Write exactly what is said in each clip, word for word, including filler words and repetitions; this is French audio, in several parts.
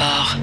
Sport.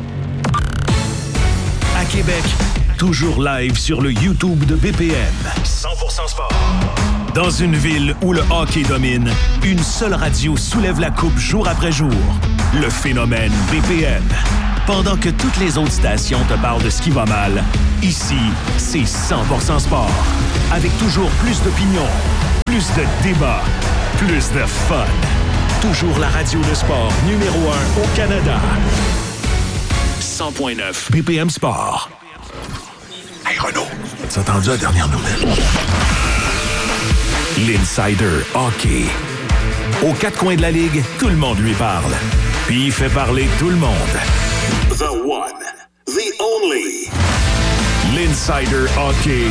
À Québec, toujours live sur le YouTube de B P M. cent pour cent Sport. Dans une ville où le hockey domine, une seule radio soulève la coupe jour après jour. Le phénomène B P M. Pendant que toutes les autres stations te parlent de ce qui va mal, ici, c'est cent pour cent Sport. Avec toujours plus d'opinions, plus de débats, plus de fun. Toujours la radio de sport numéro un au Canada. cent point neuf B P M Sport. Hey Renaud, t'as entendu la dernière nouvelle? L'Insider Hockey. Aux quatre coins de la Ligue, tout le monde lui parle. Puis il fait parler tout le monde. The one, the only. L'Insider Hockey.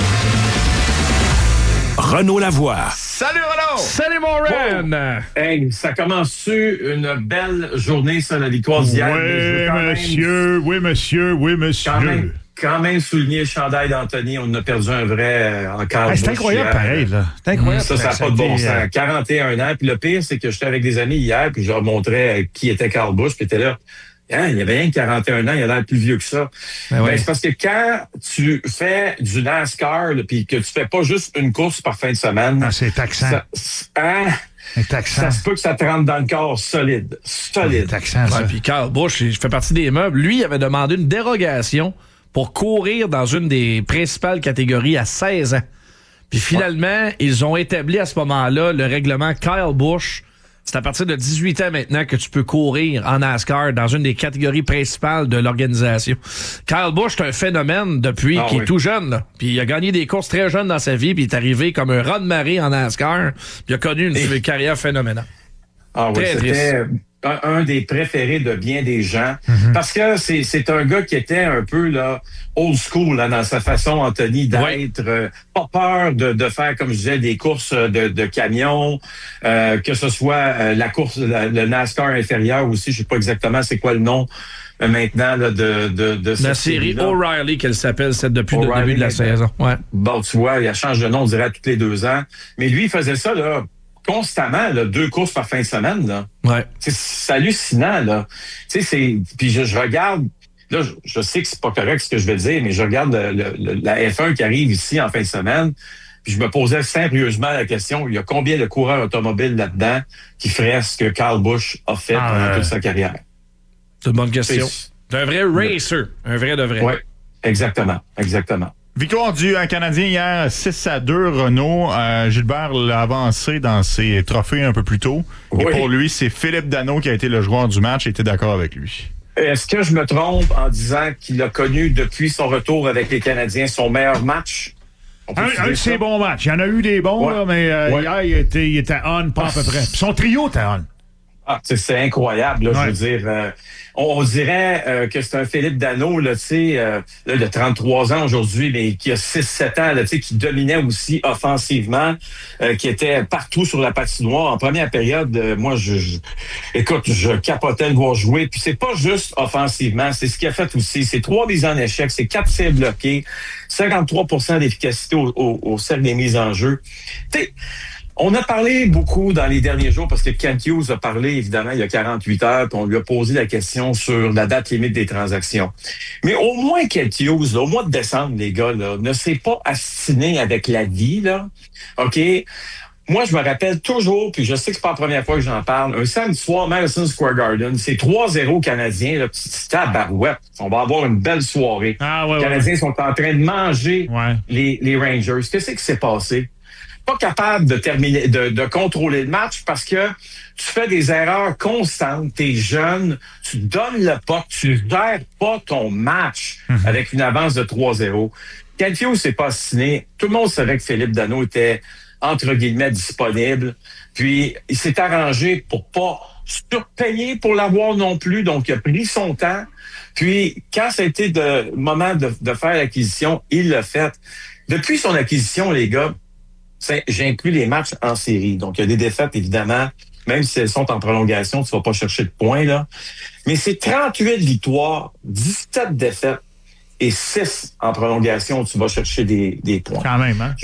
Renaud Lavoie. Salut Renaud! Salut mon Ren! Oh. Hey, ça commence-tu une belle journée sur la victoire d'hier? Oui, monsieur, même, oui, monsieur, oui, monsieur. Quand même, quand même souligner le chandail d'Anthony, on a perdu un vrai euh, en Carl hey, c'est incroyable hier. Pareil, là. C'est incroyable. Ça, ça n'a pas de bon sens. quarante et un ans. Puis le pire, c'est que j'étais avec des amis hier, puis je leur montrais qui était Carl Busch, puis était là. Hein, il y avait rien que quarante et un ans, il a l'air plus vieux que ça. Ben ouais. Ben, c'est parce que quand tu fais du NASCAR, puis que tu fais pas juste une course par fin de semaine... Ah, c'est taxant. Ça, hein, c'est taxant. Ça se peut que ça te rentre dans le corps solide. Solide. C'est taxant, ça. Ouais, puis Carl Busch, je fais partie des meubles. Lui, il avait demandé une dérogation pour courir dans une des principales catégories à seize ans. Puis finalement, ouais. ils ont établi à ce moment-là le règlement Kyle Busch. C'est à partir de dix-huit ans maintenant que tu peux courir en NASCAR dans une des catégories principales de l'organisation. Kyle Busch, c'est un phénomène depuis ah, qu'il oui. est tout jeune. Là. Puis il a gagné des courses très jeunes dans sa vie, puis il est arrivé comme un raz de marée en NASCAR. Puis il a connu une Et... carrière phénoménale. Ah oui, très c'était un, un des préférés de bien des gens. Mm-hmm. Parce que c'est, c'est un gars qui était un peu là old school là, dans sa façon, Anthony, d'être. Oui. Euh, pas peur de, de faire, comme je disais, des courses de, de camions, euh, que ce soit euh, la course, la, le NASCAR inférieur aussi, je sais pas exactement c'est quoi le nom euh, maintenant là, de, de, de cette la série O'Reilly qu'elle s'appelle, c'est depuis O'Reilly, le début de la saison. Ouais. Bon, tu vois, il change de nom, on dirait, à tous les deux ans. Mais lui, il faisait ça, là, constamment, là, deux courses par fin de semaine. Là. Ouais. C'est, c'est hallucinant, là. Tu sais, c'est. Puis je, je regarde. Là, je, je sais que c'est pas correct ce que je vais dire, mais je regarde le, le, la F un qui arrive ici en fin de semaine. Puis je me posais sérieusement la question, il y a combien de coureurs automobiles là-dedans qui feraient ce que Carl Busch a fait ah, pendant euh... toute sa carrière? C'est une bonne question. C'est, c'est un vrai racer. Un vrai de vrai. Oui, exactement. Exactement. Victoire du Canadien hier, six à deux, Renaud. Euh, Gilbert l'a avancé dans ses trophées un peu plus tôt. Oui. Et pour lui, c'est Philippe Danault qui a été le joueur du match et était d'accord avec lui. Est-ce que je me trompe en disant qu'il a connu depuis son retour avec les Canadiens son meilleur match? Un, un de ses bons matchs. Il y en a eu des bons, ouais. là, mais euh, ouais. hier, il était, il était on, pas à peu près. Puis son trio était on. Ah, c'est incroyable, là, ouais. je veux dire. Euh, on, on dirait euh, que c'est un Philippe Danault, là, tu sais, euh, de trente-trois ans aujourd'hui, mais qui a six sept ans, là, tu sais, qui dominait aussi offensivement, euh, qui était partout sur la patinoire. En première période, euh, moi, je, je, écoute, je capotais le voir jouer. Puis c'est pas juste offensivement, c'est ce qu'il a fait aussi. C'est trois mises en échec, c'est quatre tirs bloqués, cinquante-trois pour cent d'efficacité au, au, au cercle des mises en jeu. Tu sais, on a parlé beaucoup dans les derniers jours parce que Kent Hughes a parlé, évidemment, il y a quarante-huit heures, puis on lui a posé la question sur la date limite des transactions. Mais au moins Kent Hughes, là, au mois de décembre, les gars, là, ne s'est pas astiné avec la vie, là. OK? Moi, je me rappelle toujours, puis je sais que c'est pas la première fois que j'en parle, un samedi soir, Madison Square Garden, c'est trois zéro Canadiens, là, petit tabarouette. On va avoir une belle soirée. Ah, ouais, les Canadiens ouais. sont en train de manger ouais. les, les Rangers. Qu'est-ce qui s'est passé? Pas capable de terminer, de, de contrôler le match parce que tu fais des erreurs constantes, t'es jeune, tu donnes le puck, tu gères pas ton match mm-hmm. avec une avance de trois zéro. Kent Hughes s'est pas assassiné. Tout le monde savait que Philippe Danault était, entre guillemets, disponible. Puis, il s'est arrangé pour pas surpayer pour l'avoir non plus. Donc, il a pris son temps. Puis, quand ça a été le moment de, de faire l'acquisition, il l'a fait. Depuis son acquisition, les gars, j'inclus les matchs en série. Donc, il y a des défaites, évidemment. Même si elles sont en prolongation, tu ne vas pas chercher de points, là. Mais c'est trente-huit victoires, dix-sept défaites et six en prolongation, tu vas chercher des, des points. Quand même, hein? Je,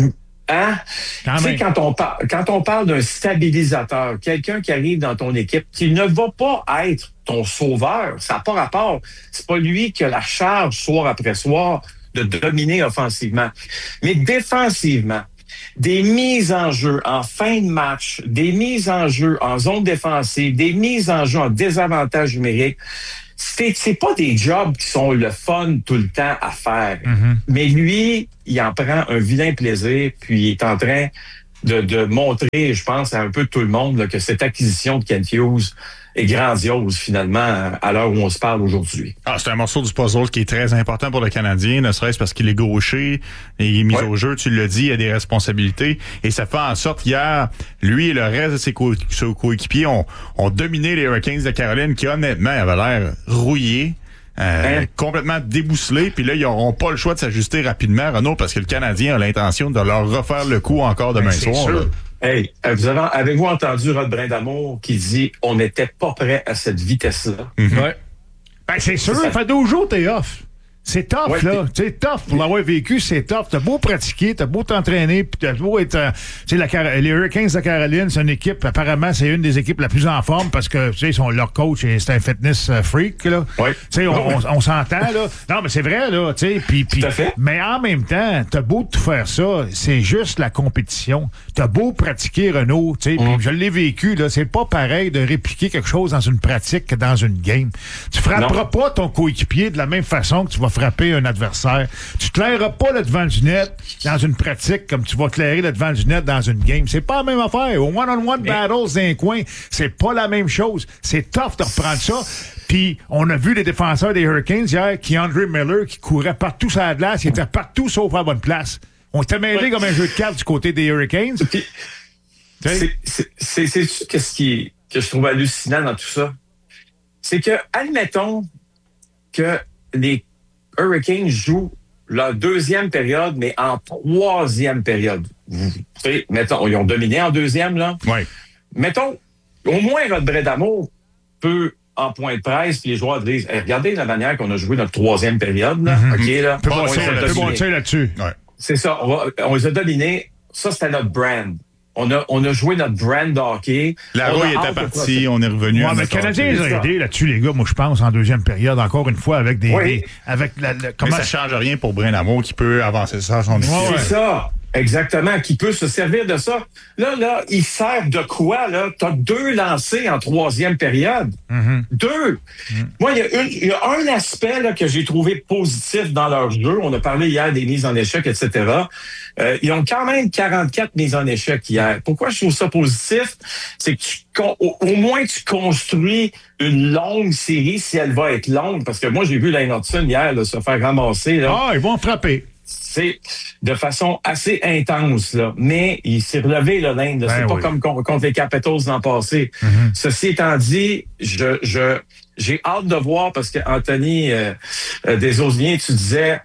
Hein? Tu sais, quand on, par... quand on parle d'un stabilisateur, quelqu'un qui arrive dans ton équipe, qui ne va pas être ton sauveur, ça n'a pas rapport. C'est pas lui qui a la charge soir après soir de dominer offensivement. Mais défensivement, des mises en jeu en fin de match, des mises en jeu en zone défensive, des mises en jeu en désavantage numérique, c'est, c'est pas des jobs qui sont le fun tout le temps à faire. Mm-hmm. Mais lui, il en prend un vilain plaisir, puis il est en train de, de montrer, je pense, à un peu tout le monde là, que cette acquisition de Kent Hughes est grandiose, finalement, à l'heure où on se parle aujourd'hui. Ah, c'est un morceau du puzzle qui est très important pour le Canadien, ne serait-ce parce qu'il est gaucher, il est mis ouais. au jeu, tu l'as dit, il a des responsabilités, et ça fait en sorte qu'hier, lui et le reste de ses, co- ses coéquipiers ont, ont dominé les Hurricanes de Caroline, qui honnêtement avaient l'air rouillés. Euh, hein? Complètement débousselés, puis là, ils n'auront pas le choix de s'ajuster rapidement, Renaud, parce que le Canadien a l'intention de leur refaire le coup encore demain ben, soir. Là. Hey, vous avez, avez-vous entendu Rod Brindamour qui dit « On n'était pas prêt à cette vitesse-là mm-hmm. ». Ouais. Ben, c'est sûr, ça fait douze jours, t'es off. C'est tough, ouais, là. C'est tough pour l'avoir vécu, c'est tough. T'as beau pratiquer, t'as beau t'entraîner, puis t'as beau être... Tu sais, la, les Hurricanes de Caroline, c'est une équipe, apparemment, c'est une des équipes la plus en forme parce que, tu sais, ils sont, leur coach, c'est un fitness freak, là. Oui. Tu sais, on, on, on s'entend, là. Non, mais c'est vrai, là, tu sais, puis... Tout à fait. Mais en même temps, t'as beau tout faire ça, c'est juste la compétition. T'as beau pratiquer, Renaud, tu sais, mm. puis je l'ai vécu, là, c'est pas pareil de répliquer quelque chose dans une pratique que dans une game. Tu frapperas non. pas ton coéquipier de la même façon que tu vas frapper un adversaire. Tu claireras pas le devant du net dans une pratique comme tu vas clairer le devant du net dans une game. C'est pas la même affaire. Au one-on-one Mais... battles dans un coin, c'est pas la même chose. C'est tough de reprendre ça. Puis, on a vu les défenseurs des Hurricanes hier, qui André Miller, qui courait partout sur la glace, il était partout sauf à la bonne place. On était mêlés ouais. comme un jeu de cartes du côté des Hurricanes. Puis, c'est, c'est, c'est, c'est ce qui, que je trouve hallucinant dans tout ça. C'est que, admettons que les Hurricanes jouent leur deuxième période, mais en troisième période. Vous savez, mettons, ils ont dominé en deuxième, là. Oui. Mettons, au moins, Rod Brindamour peut, en point de presse, puis les joueurs disent, hey, regardez la manière qu'on a joué notre troisième période, là. Mm-hmm. OK, là. Peu bon, on bon là-dessus. Ouais. C'est ça. On, va, on les a dominés. Ça, c'était notre brand. On a, on a joué notre brand hockey. La rouille était partie, on est revenu. Ouais, mais le Canadien les a aidés là-dessus, les gars, moi, je pense, en deuxième période, encore une fois, avec des... Oui. des avec la, la, comment... Mais ça change rien pour Brindamour qui peut avancer ça à son équipe. Ouais, c'est ça. Exactement, qui peut se servir de ça. Là, là, il sert de quoi, là? T'as deux lancés en troisième période. Mm-hmm. Deux. Mm-hmm. Moi, il y a une, il y a un aspect, là, que j'ai trouvé positif dans leur jeu. On a parlé hier des mises en échec, et cetera. Euh, ils ont quand même quarante-quatre mises en échec hier. Pourquoi je trouve ça positif? C'est que tu, au, au moins, tu construis une longue série si elle va être longue. Parce que moi, j'ai vu Lane Hudson hier, là, se faire ramasser, là. Ah, ils vont frapper. C'est de façon assez intense, là. Mais il s'est relevé, le Lane. Ben c'est oui. pas comme contre les Capitals l'an passé. Mm-hmm. Ceci étant dit, je, je, j'ai hâte de voir parce que Anthony euh, euh, Desosniers, tu disais,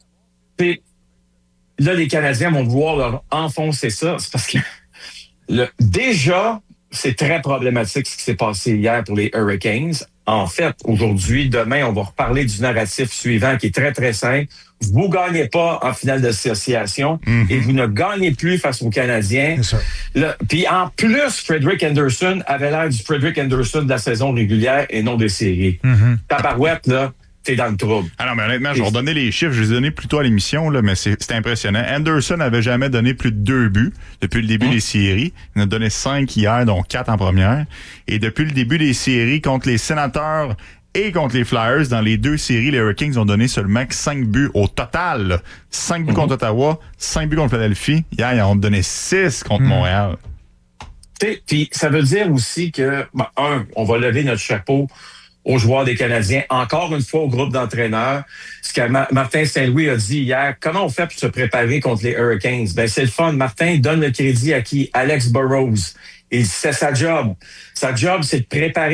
là, les Canadiens vont vouloir leur enfoncer ça. C'est parce que le, déjà, c'est très problématique ce qui s'est passé hier pour les Hurricanes. En fait, aujourd'hui, demain, on va reparler du narratif suivant qui est très, très simple. Vous ne gagnez pas en finale d'association mm-hmm. et vous ne gagnez plus face aux Canadiens. Puis en plus, Frederick Anderson avait l'air du Frederick Anderson de la saison régulière et non des séries. Mm-hmm. Tabarouette, là, t'es dans le trouble. Ah non, mais honnêtement, je vais redonner les chiffres. Je les ai donnés plus tôt à l'émission, là, mais c'est, c'est impressionnant. Anderson n'avait jamais donné plus de deux buts depuis le début mmh. des séries. Il en a donné cinq hier, dont quatre en première. Et depuis le début des séries, contre les Sénateurs et contre les Flyers, dans les deux séries, les Hurricanes ont donné seulement cinq buts au total. Là. cinq buts mmh. contre Ottawa, cinq buts contre Philadelphie. Hier, ils ont donné six contre mmh. Montréal. Puis ça veut dire aussi que, ben, un, on va lever notre chapeau aux joueurs des Canadiens, encore une fois au groupe d'entraîneurs. Ce que Ma- Martin Saint-Louis a dit hier, comment on fait pour se préparer contre les Hurricanes? Ben, c'est le fun. Martin donne le crédit à qui? Alex Burrows. Et c'est sa job. Sa job, c'est de préparer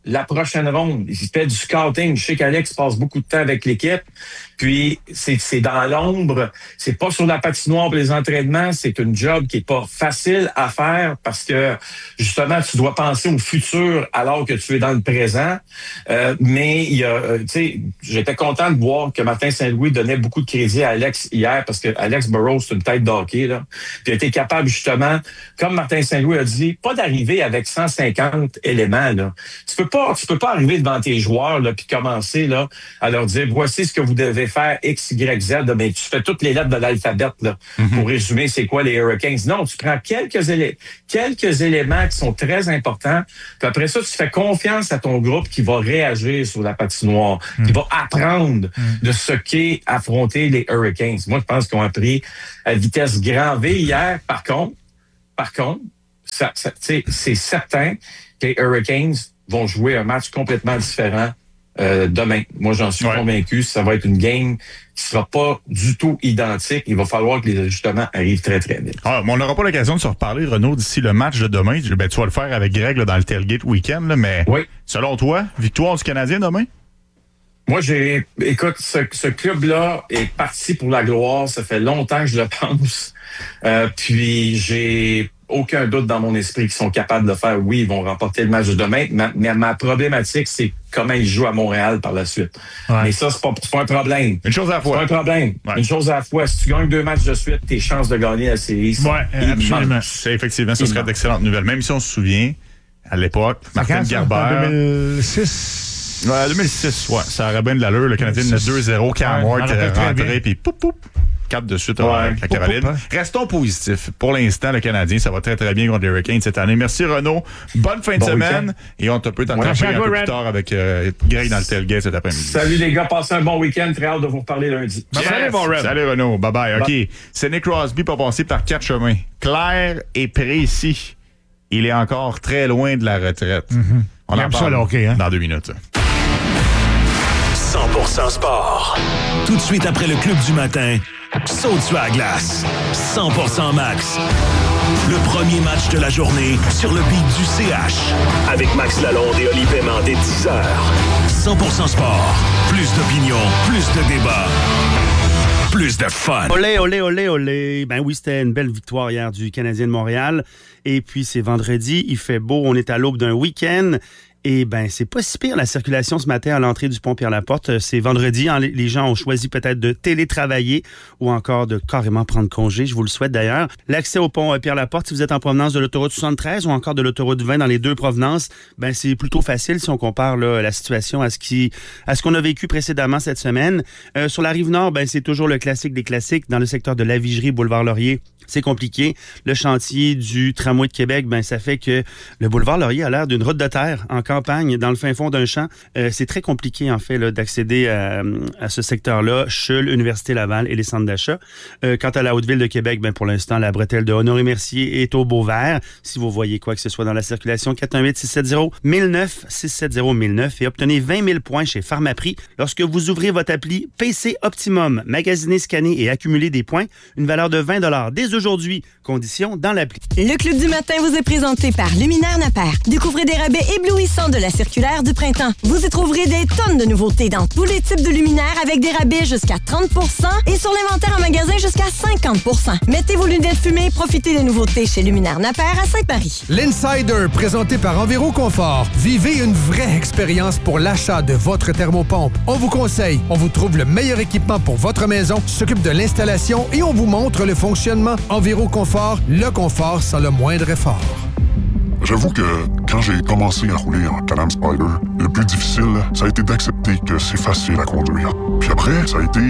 la prochaine ronde. Il fait du scouting. Je sais qu'Alex passe beaucoup de temps avec l'équipe. Puis, c'est, c'est dans l'ombre. C'est pas sur la patinoire pour les entraînements. C'est une job qui est pas facile à faire parce que, justement, tu dois penser au futur alors que tu es dans le présent. Euh, mais, il y a, euh, tu sais, j'étais content de voir que Martin Saint-Louis donnait beaucoup de crédit à Alex hier parce que Alex Burrows, c'est une tête d'hockey, là. Puis, il a été capable, justement, comme Martin Saint-Louis a dit, pas d'arriver avec cent cinquante éléments, là. Tu peux pas, tu peux pas arriver devant tes joueurs, là, puis commencer, là, à leur dire, voici ce que vous devez faire X, Y, Z, là, mais tu fais toutes les lettres de l'alphabet là, mm-hmm. pour résumer c'est quoi les Hurricanes. Non, tu prends quelques, élé- quelques éléments qui sont très importants, puis après ça, tu fais confiance à ton groupe qui va réagir sur la patinoire, mm. qui va apprendre mm. de ce qu'est affronter les Hurricanes. Moi, je pense qu'ils ont appris à vitesse grand V hier. Par contre, par contre, ça, ça, c'est certain que les Hurricanes vont jouer un match complètement différent Euh, demain. Moi, j'en suis ouais. convaincu. Ça va être une game qui sera pas du tout identique. Il va falloir que les ajustements arrivent très, très vite. Ah, mais on n'aura pas l'occasion de se reparler, Renaud, d'ici le match de demain. Ben, tu vas le faire avec Greg là, dans le tailgate week-end, là, mais oui. selon toi, victoire du Canadien demain? Moi, j'ai... Écoute, ce, ce club-là est parti pour la gloire. Ça fait longtemps que je le pense. Euh, puis, j'ai aucun doute dans mon esprit qu'ils sont capables de le faire. Oui, ils vont remporter le match de demain, mais ma, ma problématique, c'est comment ils jouent à Montréal par la suite. Ouais. Mais ça, c'est pas, c'est pas un problème. Une chose à la fois. C'est pas un problème. Ouais. Une chose à la fois. Si tu gagnes deux matchs de suite, tes chances de gagner la série sont ouais, absolument. C'est effectivement, ce serait d'excellentes nouvelles. Même si on se souvient, à l'époque, Martin Garber... En deux mille six Ouais, deux mille six, ouais. Ça aurait bien de l'allure. Le Canadien menait deux zéro, Cam Ward est rentré, puis poup, poup. Quatre de suite ouais. avec la Caroline. Poup, poup, hein. Restons positifs. Pour l'instant, le Canadien, ça va très, très bien contre les Hurricanes cette année. Merci, Renaud. Bonne fin de bon semaine. Week-end. Et on te peut t'attraper ouais, un peu plus tard avec euh, Greg dans le tailgate cet après-midi. Salut, les gars. Passez un bon week-end. Très hâte de vous reparler lundi. Yes. Salut, mon Red. Salut, Renaud. Bye-bye. OK. Bye. Sidney Crosby peut passer par quatre chemins. Clair et précis. Il est encore très loin de la retraite. Mm-hmm. On en parle ça, là, okay, hein? dans deux minutes. cent pour cent sport. Tout de suite après le club du matin, saute sur la glace. cent pour cent Max. Le premier match de la journée sur le beat du C H. Avec Max Lalonde et Oli Paiement dès dix heures. cent pour cent sport. Plus d'opinion, plus de débat, plus de fun. Olé, olé, olé, olé. Ben oui, c'était une belle victoire hier du Canadien de Montréal. Et puis, c'est vendredi, il fait beau, on est à l'aube d'un week-end. Et ben c'est pas si pire la circulation ce matin à l'entrée du pont Pierre-Laporte. C'est vendredi, hein, les gens ont choisi peut-être de télétravailler ou encore de carrément prendre congé. Je vous le souhaite d'ailleurs. L'accès au pont Pierre-Laporte, si vous êtes en provenance de l'autoroute soixante-treize ou encore de l'autoroute vingt dans les deux provenances, ben c'est plutôt facile si on compare là, la situation à ce qui à ce qu'on a vécu précédemment cette semaine. Euh, sur la rive nord, ben c'est toujours le classique des classiques dans le secteur de la Vigerie, boulevard Laurier. C'est compliqué. Le chantier du tramway de Québec, ben ça fait que le boulevard Laurier a l'air d'une route de terre en campagne, dans le fin fond d'un champ. Euh, c'est très compliqué, en fait, là, d'accéder à, à ce secteur-là. Chull, Université Laval et les centres d'achat. Euh, quant à la Haute-Ville de Québec, ben pour l'instant, la bretelle de Honoré-Mercier est au beau vert. Si vous voyez quoi que ce soit dans la circulation, quatre un huit, six sept zéro, mille neuf, six sept zéro, mille neuf et obtenez vingt mille points chez Pharmaprix lorsque vous ouvrez votre appli P C Optimum. Magasinez, scannez et accumulez des points. Une valeur de vingt dollars dès aujourd'hui. Conditions dans l'appli. Le Club du matin vous est présenté par Luminaire Napper. Découvrez des rabais éblouissants de la circulaire du printemps. Vous y trouverez des tonnes de nouveautés dans tous les types de luminaires avec des rabais jusqu'à trente pour cent et sur l'inventaire en magasin jusqu'à cinquante pour cent. Mettez vos lunettes fumées, profitez des nouveautés chez Luminaire Napper à Saint-Marie. L'Insider, présenté par Enviro Confort. Vivez une vraie expérience pour l'achat de votre thermopompe. On vous conseille, on vous trouve le meilleur équipement pour votre maison, s'occupe de l'installation et on vous montre le fonctionnement. Enviro Confort, le confort sans le moindre effort. J'avoue que quand j'ai commencé à rouler en Can-Am Spyder, le plus difficile, ça a été d'accepter que c'est facile à conduire. Puis après, ça a été...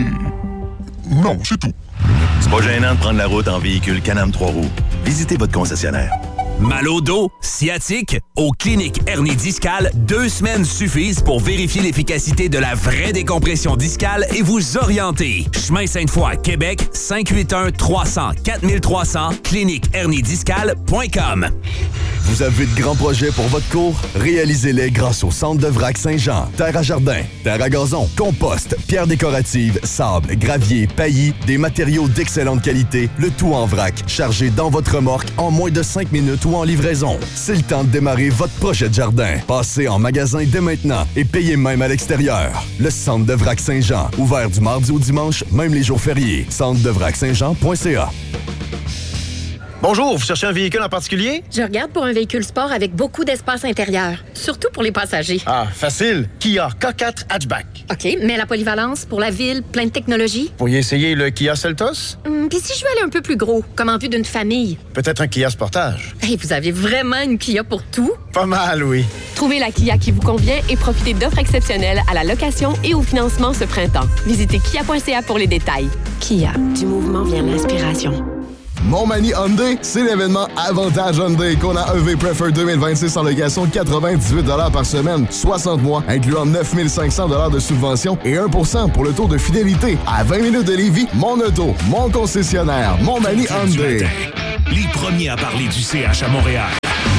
Non, c'est tout. C'est pas gênant de prendre la route en véhicule Can-Am trois roues. Visitez votre concessionnaire. Mal au dos, sciatique, aux cliniques hernie discale, deux semaines suffisent pour vérifier l'efficacité de la vraie décompression discale et vous orienter. Chemin Sainte-Foy, Québec, cinq huit un, trois cents, quatre trois cents, clinique hernie discale point com. Vous avez de grands projets pour votre cour? Réalisez-les grâce au Centre de Vrac Saint-Jean. Terre à jardin, terre à gazon, compost, pierre décorative, sable, gravier, paillis, des matériaux d'excellente qualité, le tout en vrac, chargé dans votre remorque en moins de cinq minutes ou en livraison. C'est le temps de démarrer votre projet de jardin. Passez en magasin dès maintenant et payez même à l'extérieur. Le Centre de Vrac Saint-Jean, ouvert du mardi au dimanche, même les jours fériés. centre de vrac saint jean point c a. Bonjour, vous cherchez un véhicule en particulier? Je regarde pour un véhicule sport avec beaucoup d'espace intérieur, surtout pour les passagers. Ah, facile. Kia K quatre Hatchback. OK, mais la polyvalence pour la ville, plein de technologies? Vous pourriez essayer le Kia Seltos? Hum, Puis si je veux aller un peu plus gros, comme en vue d'une famille? Peut-être un Kia Sportage. Hey, vous avez vraiment une Kia pour tout? Pas mal, oui. Trouvez la Kia qui vous convient et profitez d'offres exceptionnelles à la location et au financement ce printemps. Visitez kia point c a pour les détails. Kia, du mouvement vient l'inspiration. Montmagny Hyundai, c'est l'événement Avantage Hyundai qu'on a E V Prefer deux mille vingt-six en location de quatre-vingt-dix-huit dollars par semaine, soixante mois, incluant neuf mille cinq cents dollars de subvention et un pour cent pour le taux de fidélité. À vingt minutes de Lévis, mon auto, mon concessionnaire, Montmagny Hyundai. Les premiers à parler du C H à Montréal.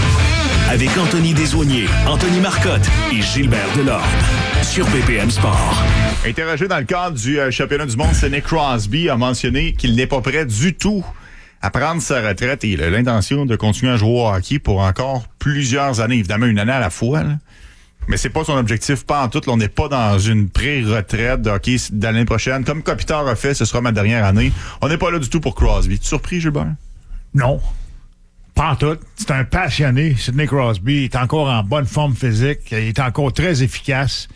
Avec Anthony Desaulniers, Anthony Marcotte et Gilbert Delorme. Sur B P M Sport. Interrogé dans le cadre du euh, championnat du monde, Sidney Crosby a mentionné qu'il n'est pas prêt du tout à prendre sa retraite et il a l'intention de continuer à jouer au hockey pour encore plusieurs années. Évidemment, une année à la fois, là. Mais c'est pas son objectif, pas en tout. Là, on n'est pas dans une pré-retraite de hockey de l'année prochaine. Comme Kopitar a fait, ce sera ma dernière année. On n'est pas là du tout pour Crosby. Tu es surpris, Gilbert? Non. Pas en tout. C'est un passionné, Sidney Crosby. Il est encore en bonne forme physique. Il est encore très efficace.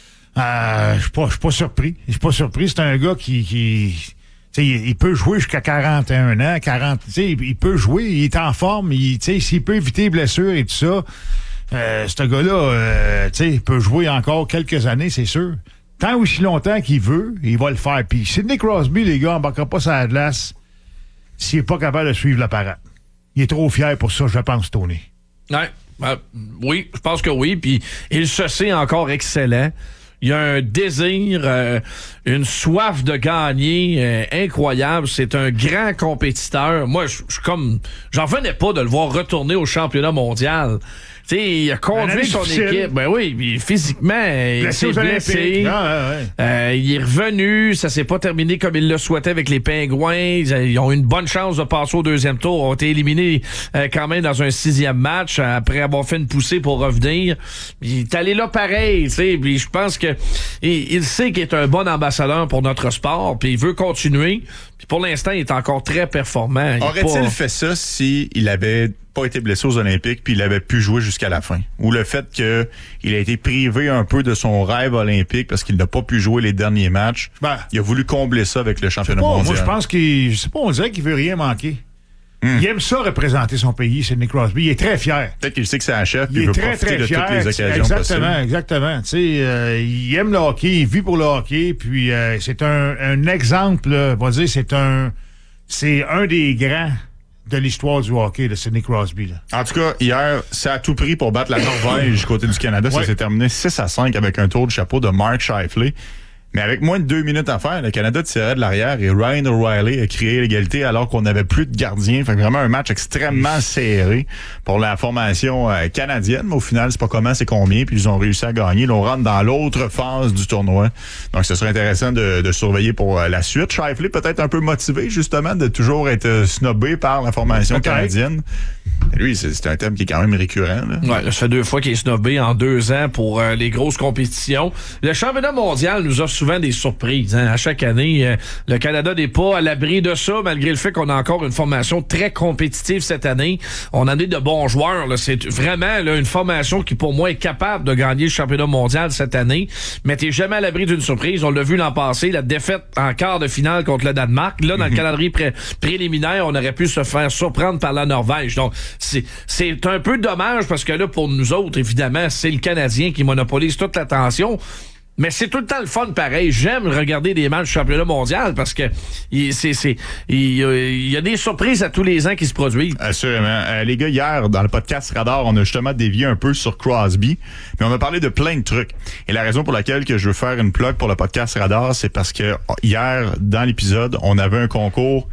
Euh, je suis pas, je suis pas surpris. Je suis pas surpris. C'est un gars qui... qui Il, il peut jouer jusqu'à quarante et un ans, quarante, il, il peut jouer, il est en forme, il, s'il peut éviter les blessures et tout ça, euh, ce gars-là, euh, il peut jouer encore quelques années, c'est sûr. Tant aussi longtemps qu'il veut, il va le faire. Puis Sidney Crosby, les gars, embarquera pas sa glace s'il est pas capable de suivre la parade. Il est trop fier pour ça, je pense, Tony. Ouais, euh, oui, je pense que oui. Puis il se sait encore excellent. Il y a un désir, euh, une soif de gagner euh, incroyable. C'est un grand compétiteur. Moi, je suis comme... J'en venais pas de le voir retourner au championnat mondial. Tu sais, il a conduit son difficile. équipe. Ben oui, puis physiquement, il s'est blessé. Ah, ouais, ouais. Euh, il est revenu. Ça s'est pas terminé comme il le souhaitait avec les Pingouins. Ils ont eu une bonne chance de passer au deuxième tour. Ils ont été éliminés euh, quand même dans un sixième match après avoir fait une poussée pour revenir. Il est allé là pareil, tu sais. Puis je pense que il, il sait qu'il est un bon ambassadeur pour notre sport. Puis il veut continuer. Puis pour l'instant, il est encore très performant. Aurait-il pas... fait ça s'il avait pas été blessé aux Olympiques puis il avait pu jouer jusqu'à la fin? Ou le fait que il a été privé un peu de son rêve olympique parce qu'il n'a pas pu jouer les derniers matchs, ben, il a voulu combler ça avec le championnat pas, mondial. Moi, je pense qu'il... Je sais pas, on dirait qu'il veut rien manquer. Hmm. Il aime ça représenter son pays, Sidney Crosby. Il est très fier. Peut-être qu'il sait que c'est un chef il, il veut très, profiter très de fier. toutes les occasions exactement, possibles. Exactement. Tu sais, euh, il aime le hockey, il vit pour le hockey, puis euh, c'est un, un exemple, là, on va dire, c'est un... C'est un des grands de l'histoire du hockey, de Sidney Crosby. Là. En tout cas, hier, ça a tout pris pour battre la Norvège du côté du Canada. Ouais. Ça s'est terminé six à cinq avec un tour de chapeau de Mark Scheifele. Mais avec moins de deux minutes à faire, le Canada tirait de l'arrière et Ryan O'Reilly a créé l'égalité alors qu'on n'avait plus de gardien. Fait que vraiment un match extrêmement serré pour la formation euh, canadienne. Mais au final, c'est pas comment, c'est combien. Puis ils ont réussi à gagner. Là, on rentre dans l'autre phase du tournoi. Donc, ce serait intéressant de, de surveiller pour euh, la suite. Scheifele peut-être un peu motivé, justement, de toujours être euh, snobé par la formation okay. canadienne. Lui, c'est, c'est un thème qui est quand même récurrent. Là. Ouais, ça fait deux fois qu'il est snobé en deux ans pour euh, les grosses compétitions. Le championnat mondial nous offre souvent des surprises. Hein. À chaque année, euh, le Canada n'est pas à l'abri de ça, malgré le fait qu'on a encore une formation très compétitive cette année. On en est de bons joueurs. Là. C'est vraiment là, une formation qui, pour moi, est capable de gagner le championnat mondial cette année. Mais t'es jamais à l'abri d'une surprise. On l'a vu l'an passé, la défaite en quart de finale contre le Danemark. Là, dans mm-hmm. le calendrier pré- préliminaire, on aurait pu se faire surprendre par la Norvège. Donc, c'est, c'est un peu dommage parce que là, pour nous autres, évidemment, c'est le Canadien qui monopolise toute l'attention. Mais c'est tout le temps le fun pareil. J'aime regarder des matchs du championnat mondial parce que il, c'est, c'est, il, il y a des surprises à tous les ans qui se produisent. Assurément. Euh, les gars, hier, dans le podcast Radar, on a justement dévié un peu sur Crosby, mais on a parlé de plein de trucs. Et la raison pour laquelle que je veux faire une plug pour le podcast Radar, c'est parce que hier, dans l'épisode, on avait un concours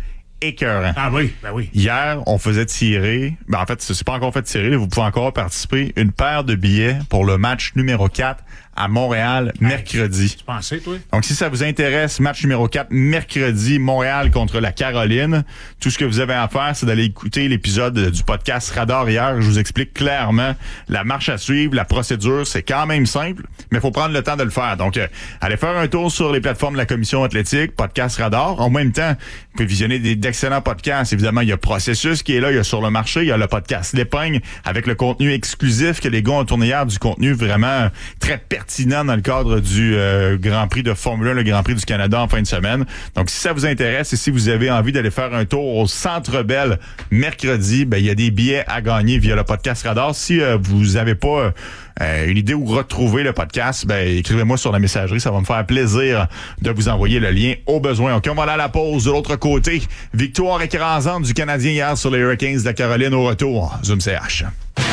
écœurant. Ah oui, ben oui. Hier, on faisait tirer, ben en fait, c'est pas encore fait tirer, vous pouvez encore participer, une paire de billets pour le match numéro quatre à Montréal, mercredi. Tu pensais, toi? Donc, si ça vous intéresse, match numéro quatre, mercredi, Montréal contre la Caroline. Tout ce que vous avez à faire, c'est d'aller écouter l'épisode du podcast Radar hier. Je vous explique clairement la marche à suivre, la procédure. C'est quand même simple, mais il faut prendre le temps de le faire. Donc, euh, allez faire un tour sur les plateformes de la Commission athlétique, podcast Radar. En même temps, vous pouvez visionner des, d'excellents podcasts. Évidemment, il y a Processus qui est là, il y a Sur le marché, il y a le podcast L'Épingle avec le contenu exclusif que les gars ont tourné hier, du contenu vraiment très pertinent dans le cadre du euh, Grand Prix de Formule un, le Grand Prix du Canada en fin de semaine. Donc, si ça vous intéresse et si vous avez envie d'aller faire un tour au Centre Bell mercredi, ben il y a des billets à gagner via le podcast Radar. Si euh, vous avez pas euh, une idée où retrouver le podcast, ben écrivez-moi sur la messagerie. Ça va me faire plaisir de vous envoyer le lien au besoin. OK, on va aller à la pause. De l'autre côté, victoire écrasante du Canadien hier sur les Hurricanes de la Caroline au retour. Zoom C H.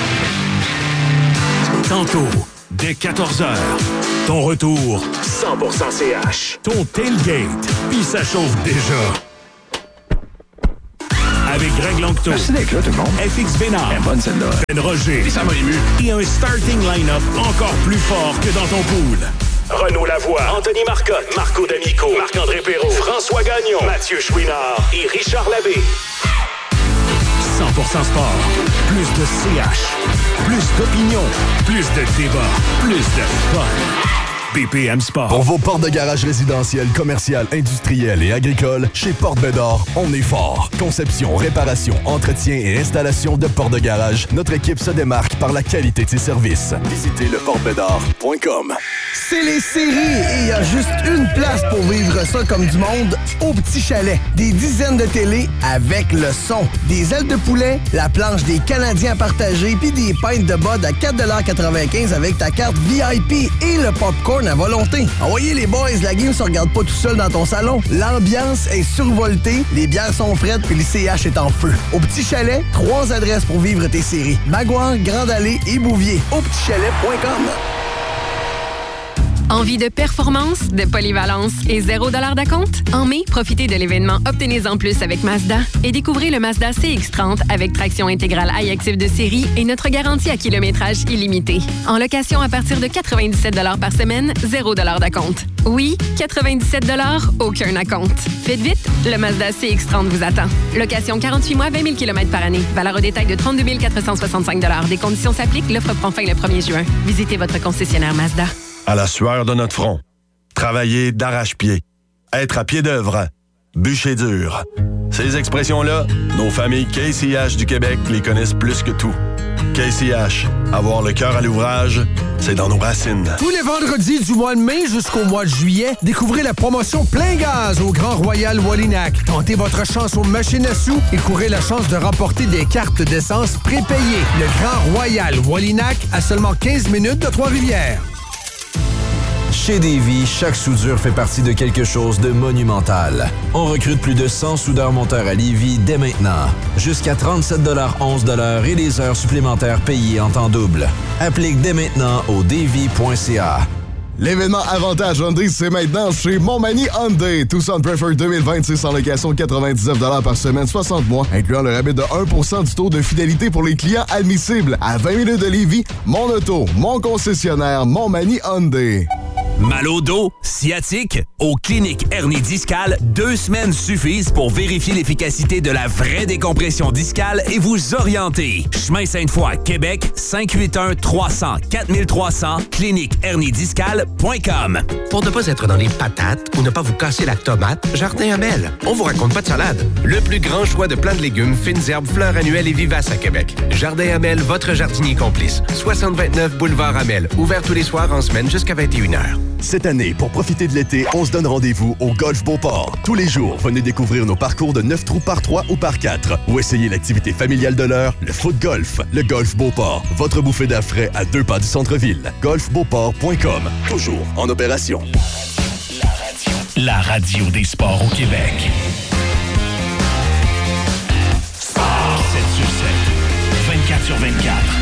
Tantôt, dès quatorze heures, ton retour cent pour cent C H. Ton tailgate, puis ça chauffe déjà. Avec Greg Longto, merci d'être là, tout le monde. F X Bénard, elle est bonne celle-là. Ben Roger, puis ça m'a ému. Et un starting line-up encore plus fort que dans ton pool. Renaud Lavoie, Anthony Marcotte, Marco D'Amico, Marc-André Perrault, François Gagnon, Mathieu Chouinard et Richard Labbé. cent pour cent Sport, plus de C H, plus d'opinion, plus de débat, plus de fun. B P M Sport. Pour vos portes de garage résidentielles, commerciales, industrielles et agricoles, chez Porte Bédard, on est fort. Conception, réparation, entretien et installation de portes de garage, notre équipe se démarque par la qualité de ses services. Visitez le porte bédard point com. C'est les séries et il y a juste une place pour vivre ça comme du monde, au Petit Chalet. Des dizaines de télés avec le son. Des ailes de poulet, la planche des Canadiens à partager puis des pintes de bud à quatre dollars quatre-vingt-quinze avec ta carte V I P et le popcorn à volonté. Envoyez les boys, la game se regarde pas tout seul dans ton salon. L'ambiance est survoltée, les bières sont frettes puis le C H est en feu. Au Petit Chalet, trois adresses pour vivre tes séries. Maguire, Grande Allée et Bouvier. au petit chalet point com. Envie de performance, de polyvalence et zéro dollar d'acompte? En mai, profitez de l'événement Obtenez-en plus avec Mazda et découvrez le Mazda C X trente avec traction intégrale iActive de série et notre garantie à kilométrage illimité. En location à partir de quatre-vingt-dix-sept dollars par semaine, zéro dollar d'acompte. Oui, quatre-vingt-dix-sept dollars, aucun acompte. Faites vite, le Mazda C X trente vous attend. Location quarante-huit mois, vingt mille kilomètres par année. Valeur au détail de trente-deux mille quatre cent soixante-cinq dollars. Des conditions s'appliquent, l'offre prend fin le premier juin. Visitez votre concessionnaire Mazda. À la sueur de notre front. Travailler d'arrache-pied. Être à pied d'œuvre. Bûcher dur. Ces expressions-là, nos familles K C H du Québec les connaissent plus que tout. K C H, avoir le cœur à l'ouvrage, c'est dans nos racines. Tous les vendredis du mois de mai jusqu'au mois de juillet, découvrez la promotion Plein Gaz au Grand Royal Wallinac. Tentez votre chance aux machines à sous et courez la chance de remporter des cartes d'essence prépayées. Le Grand Royal Wallinac à seulement quinze minutes de Trois-Rivières. Chez Davy, chaque soudure fait partie de quelque chose de monumental. On recrute plus de cent soudeurs-monteurs à Lévis dès maintenant. Jusqu'à trente-sept dollars onze de l'heure et des heures supplémentaires payées en temps double. Applique dès maintenant au davy point c a. L'événement Avantage Hyundai, c'est maintenant chez Montmagny Hyundai. Tucson Preferred deux mille vingt-six en location quatre-vingt-dix-neuf dollars par semaine, soixante mois, incluant le rabais de un pour cent du taux de fidélité pour les clients admissibles. À vingt minutes de Lévis, mon auto, mon concessionnaire, Montmagny Hyundai. Mal au dos, sciatique, aux cliniques hernie discale, deux semaines suffisent pour vérifier l'efficacité de la vraie décompression discale et vous orienter. Chemin Sainte-Foy, Québec, cinq huit un trois cents quatre trois cents, clinique hernie discale point com. Pour ne pas être dans les patates ou ne pas vous casser la tomate, Jardin Amel. On vous raconte pas de salade. Le plus grand choix de plants de légumes, fines herbes, fleurs annuelles et vivaces à Québec. Jardin Amel, votre jardinier complice. soixante vingt-neuf boulevard Amel. Ouvert tous les soirs en semaine jusqu'à vingt et une heures. Cette année, pour profiter de l'été, on se donne rendez-vous au Golf Beauport. Tous les jours, venez découvrir nos parcours de neuf trous par trois ou par quatre ou essayez l'activité familiale de l'heure, le foot golf. Le Golf Beauport, votre bouffée d'air frais à deux pas du centre-ville. golf beauport point com, toujours en opération. La radio. La radio des sports au Québec. Sport. sept sur sept. vingt-quatre sur vingt-quatre.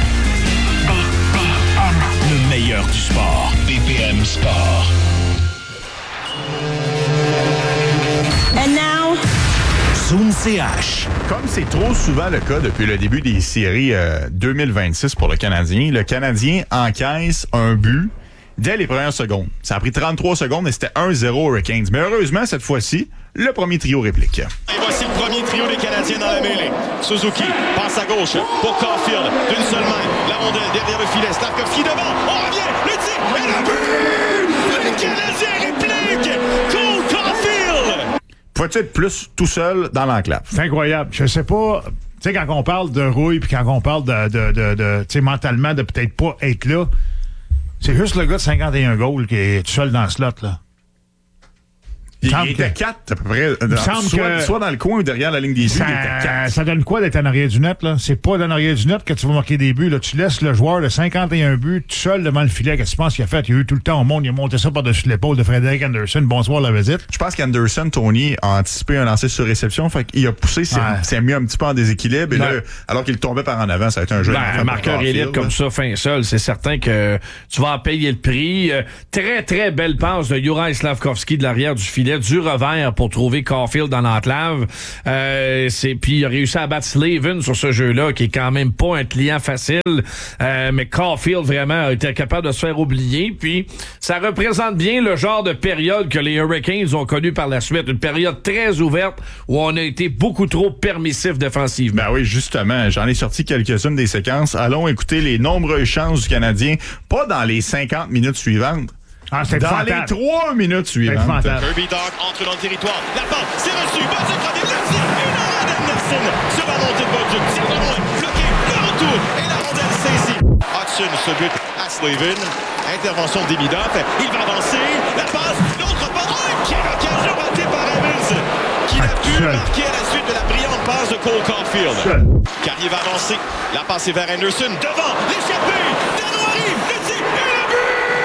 Le meilleur du sport. B P M Sport. And now, Zoom C C H. Comme c'est trop souvent le cas depuis le début des séries euh, deux mille vingt-six pour le Canadien, le Canadien encaisse un but dès les premières secondes. Ça a pris trente-trois secondes et c'était un zéro Hurricanes. Mais heureusement, cette fois-ci, le premier trio réplique. Et voici le premier trio des Canadiens dans la mêlée. Suzuki passe à gauche pour Caulfield. D'une seule main, la rondelle derrière le filet. Slavkovski devant. On revient. Le tir et le but! Le Canadien réplique! Cole Caulfield! Faut-il être plus tout seul dans l'enclave? C'est incroyable. Je sais pas... Tu sais, quand on parle de rouille puis quand on parle de, de, de, de tu sais, mentalement, de peut-être pas être là, c'est juste le gars de cinquante et un goals qui est tout seul dans le slot, là. Il, il était quatre, à peu près. Dans, soit, que soit dans le coin ou derrière la ligne des buts, ça, il était quatre. Ça donne quoi d'être en arrière du net, là? C'est pas en arrière du net que tu vas marquer des buts, là. Tu laisses le joueur de cinquante et un buts tout seul devant le filet. Qu'est-ce que tu penses qu'il a fait? Il a eu tout le temps au monde. Il a monté ça par-dessus l'épaule de Frédéric Anderson. Bonsoir, la visite. Je pense qu'Anderson, Tony, a anticipé un lancer sur réception. Fait qu'il a poussé, c'est, ouais. c'est mis un petit peu en déséquilibre. Et là, alors qu'il tombait par en avant, ça a été un jeu. Ben, un marqueur élite comme ça, fin seul, c'est certain que tu vas en payer le prix. Euh, très, très belle passe de Juraj Slavkovski de l'arrière du filet, du revers pour trouver Caulfield dans l'enclave. Euh, c'est, puis il a réussi à battre Slavin sur ce jeu-là, qui est quand même pas un client facile. Euh, mais Caulfield, vraiment, a été capable de se faire oublier. Puis, ça représente bien le genre de période que les Hurricanes ont connu par la suite. Une période très ouverte où on a été beaucoup trop permissif défensivement. Ben oui, justement. J'en ai sorti quelques-unes des séquences. Allons écouter les nombreuses chances du Canadien. Pas dans les cinquante minutes suivantes. Ah, c'est dans les trois minutes suivantes. Kirby Dach entre dans le territoire. La passe, c'est reçu. Bolduc revient. Le tir. Une arrêt d'Anderson sur la montée de Bolduc. Tir de loin. Bloqué. Le retour. Et la rondelle saisie. Hudson se bute à Slavin. Intervention de Demidov. Il va avancer. La passe. L'autre passe. Oh, quelle occasion ratée par Evans. Qui a pu marquer à la suite de la brillante passe de Cole Caulfield. Carrier va avancer. La passe est vers Anderson. Devant. L'échappé. Dano arrive. Le tir. Et le but.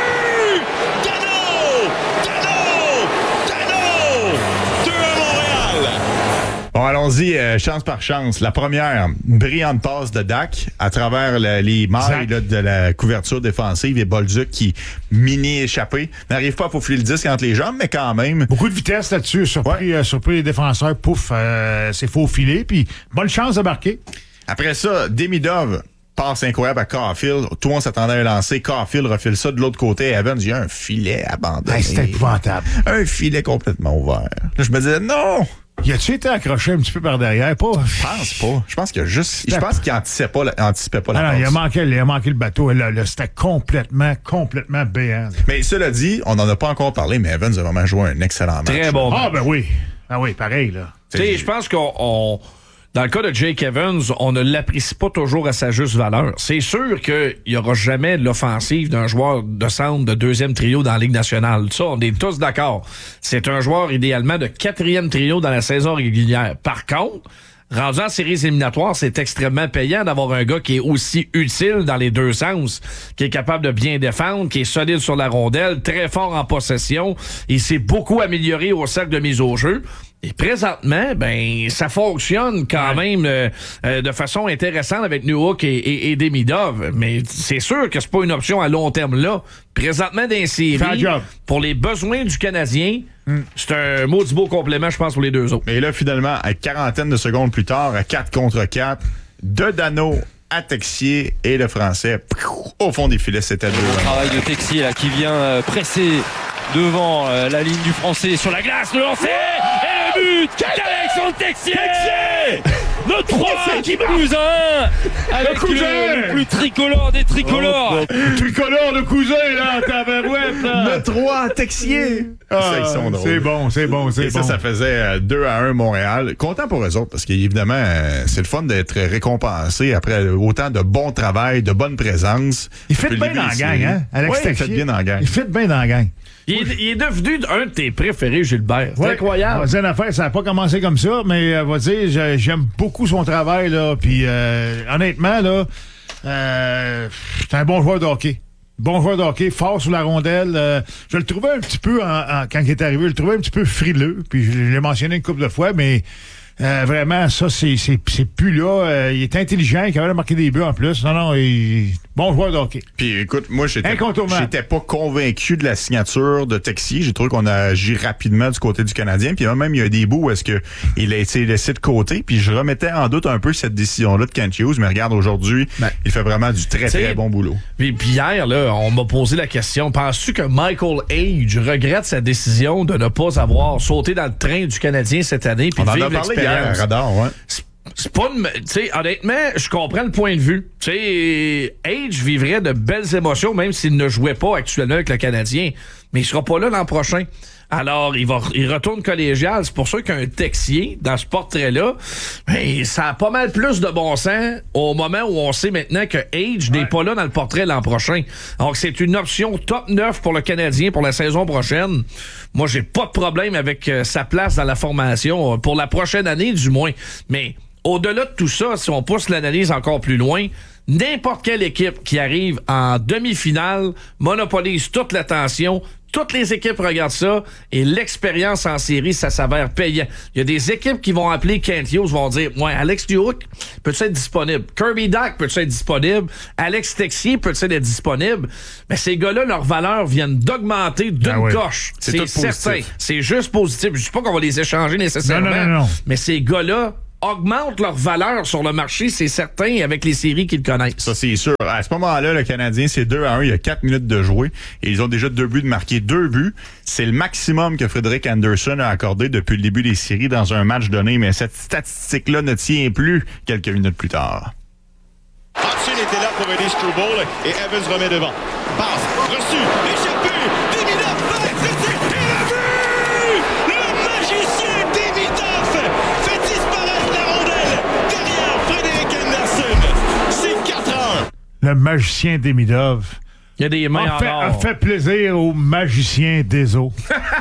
Bon, allons-y, euh, chance par chance. La première, brillante passe de Dak à travers le, les mailles là, de la couverture défensive et Bolduc qui, mini-échappé, n'arrive pas à faufiler le disque entre les jambes, mais quand même... Beaucoup de vitesse là-dessus, surpris, ouais. euh, surpris les défenseurs, pouf, euh, c'est faufilé, puis bonne chance de marquer. Après ça, Demidov... passe incroyable à Caulfield. Tout le monde s'attendait à un lancer. Caulfield refile ça de l'autre côté. Evans, il y a un filet abandonné. Hey, c'était épouvantable. Un filet complètement ouvert. Là, je me disais, non! Y a-tu été accroché un petit peu par derrière? Pas? Je pense pas. Je pense qu'il a juste. Je pense qu'il anticipait pas, la, anticipait pas la ah passe. Non, il a manqué, il a manqué le bateau. Là, là, c'était complètement, complètement béant. Mais cela dit, on n'en a pas encore parlé, mais Evans a vraiment joué un excellent match. Très bon match. Ah, ben oui. Ah oui, pareil, là. Tu sais, je pense qu'on. On... Dans le cas de Jake Evans, on ne l'apprécie pas toujours à sa juste valeur. C'est sûr qu'il n'y aura jamais l'offensive d'un joueur de centre de deuxième trio dans la Ligue nationale. Ça, on est tous d'accord. C'est un joueur idéalement de quatrième trio dans la saison régulière. Par contre, rendu en séries éliminatoires, c'est extrêmement payant d'avoir un gars qui est aussi utile dans les deux sens, qui est capable de bien défendre, qui est solide sur la rondelle, très fort en possession. Il s'est beaucoup amélioré au cercle de mise au jeu. Et présentement, ben, ça fonctionne quand ouais. même euh, euh, de façon intéressante avec Newhook et, et, et Demidov. Mais c'est sûr que c'est pas une option à long terme là. Présentement, dans les séries, pour les besoins du Canadien, mm. c'est un maudit beau complément, je pense, pour les deux autres. Et là, finalement, à quarantaine de secondes plus tard, à quatre contre quatre, de Dano à Texier et le Français, au fond des filets, c'était deux. Le travail de Texier là, qui vient euh, presser devant euh, la ligne du Français sur la glace, le lancer et le but d'Alexandre Texier, Texier le trois qui plus un avec le, le, le plus tricolore des tricolores. Oh, le tricolore de cousin là, tabarouette là. Le trois Texier. Ah, ça, ils sont drôles. C'est bon, c'est bon, c'est et bon. ça, ça faisait deux à un Montréal. Content pour eux autres parce qu'évidemment, euh, c'est le fun d'être récompensé après autant de bon travail, de bonne présence. Il fait bien dans la gang, hein, Alex Texier. Oui, il fait bien dans la gang. Il fait bien dans la gang. Il est, il est devenu un de tes préférés, Gilbert. C'est ouais, incroyable. On va dire une affaire, ça n'a pas commencé comme ça, mais on va dire, j'aime beaucoup son travail, là. Puis, euh, honnêtement, là, euh, c'est un bon joueur de hockey. Bon joueur de hockey, fort sur la rondelle. Euh, je le trouvais un petit peu, en, en, quand il est arrivé, je le trouvais un petit peu frileux. Puis, je l'ai mentionné une couple de fois, mais euh, vraiment, ça, c'est, c'est, c'est plus là. Euh, il est intelligent, il est capable de marquer des buts en plus. Non, non, il Bon joueur de hockey. Puis écoute, moi, j'étais, Incontournable. j'étais pas convaincu de la signature de Texier. J'ai trouvé qu'on a agi rapidement du côté du Canadien. Puis même, il y a des bouts où est-ce que il a été laissé de côté. Puis je remettais en doute un peu cette décision-là de Kent Hughes. Mais regarde, aujourd'hui, ben, il fait vraiment du très, très bon boulot. Puis, puis hier, là, on m'a posé la question. Penses-tu que Michael Age regrette sa décision de ne pas avoir sauté dans le train du Canadien cette année? Puis on de en vivre a parlé l'expérience? hier, Radar, ouais. C'est pas une... Tu sais, honnêtement, je comprends le point de vue. Tu sais, Age vivrait de belles émotions, même s'il ne jouait pas actuellement avec le Canadien. Mais il sera pas là l'an prochain. Alors, il va, il retourne collégial. C'est pour ça qu'un Texier, dans ce portrait-là, ben, ça a pas mal plus de bon sens au moment où on sait maintenant que Age n'est pas là dans le portrait l'an prochain. Donc, c'est une option top neuf pour le Canadien pour la saison prochaine. Moi, j'ai pas de problème avec euh, sa place dans la formation, euh, pour la prochaine année du moins. Mais au-delà de tout ça, si on pousse l'analyse encore plus loin, n'importe quelle équipe qui arrive en demi-finale monopolise toute l'attention. Toutes les équipes regardent ça et l'expérience en série, ça s'avère payant. Il y a des équipes qui vont appeler Kent Hughes, vont dire « Ouais, Alex Duhouk peut-tu être disponible? Kirby Dach peut-tu être disponible? Alex Texier peut-tu être disponible? » Mais ces gars-là, leurs valeurs viennent d'augmenter d'une ah oui. coche. C'est, c'est tout certain. positif. C'est juste positif. Je ne dis pas qu'on va les échanger nécessairement. Non, non, non, non. Mais ces gars-là augmentent leur valeur sur le marché, c'est certain, avec les séries qu'ils connaissent. Ça, c'est sûr. À ce moment-là, le Canadien, c'est deux à un. Il y a quatre minutes de jouer. Et ils ont déjà deux buts de marquer. Deux buts, c'est le maximum que Frederik Andersen a accordé depuis le début des séries dans un match donné. Mais cette statistique-là ne tient plus quelques minutes plus tard. Hudson était là pour aider Struble et Evans remet devant. Passe, reçu, échappé, Demidov, fait, c'est, c'est, et le but! Le magicien Demidov fait disparaître la rondelle derrière Frederik Andersen. C'est quatre à un. Le magicien Demidov. Il y a des mains a en fait, or. a fait plaisir au magicien des eaux.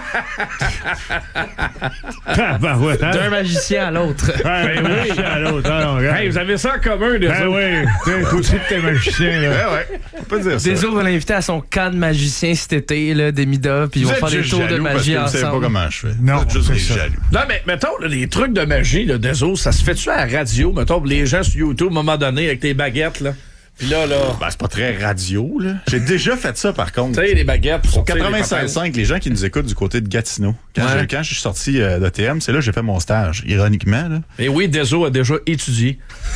ben ouais, hein? D'un magicien à l'autre. Ouais, d'un magicien à l'autre. Hein, hey, vous avez ça en commun, des ben autres. oui, toi aussi, t'es magicien. Là. Ouais, ouais. On peut dire ça. Des autres vont l'inviter à son camp de magicien cet été, là, Demida, puis ils vont faire des tours de magie parce que vous savez ensemble. pas comment je fais. Non, juste c'est des ça. jaloux. Non, mais mettons, là, les trucs de magie, là, des autres, ça se fait-tu à la radio? Mettons, pour les gens sur YouTube, à un moment donné, avec tes baguettes, là. Puis là, là. Ben, c'est pas très radio, là. J'ai déjà fait ça, par contre. Tu sais, les baguettes. Au quatre-vingt-seize cinq, les gens qui nous écoutent du côté de Gatineau. Quand, Ouais. je, quand je suis sorti euh, d'A T M, c'est là que j'ai fait mon stage, ironiquement. Là. Et oui, Deso a déjà étudié.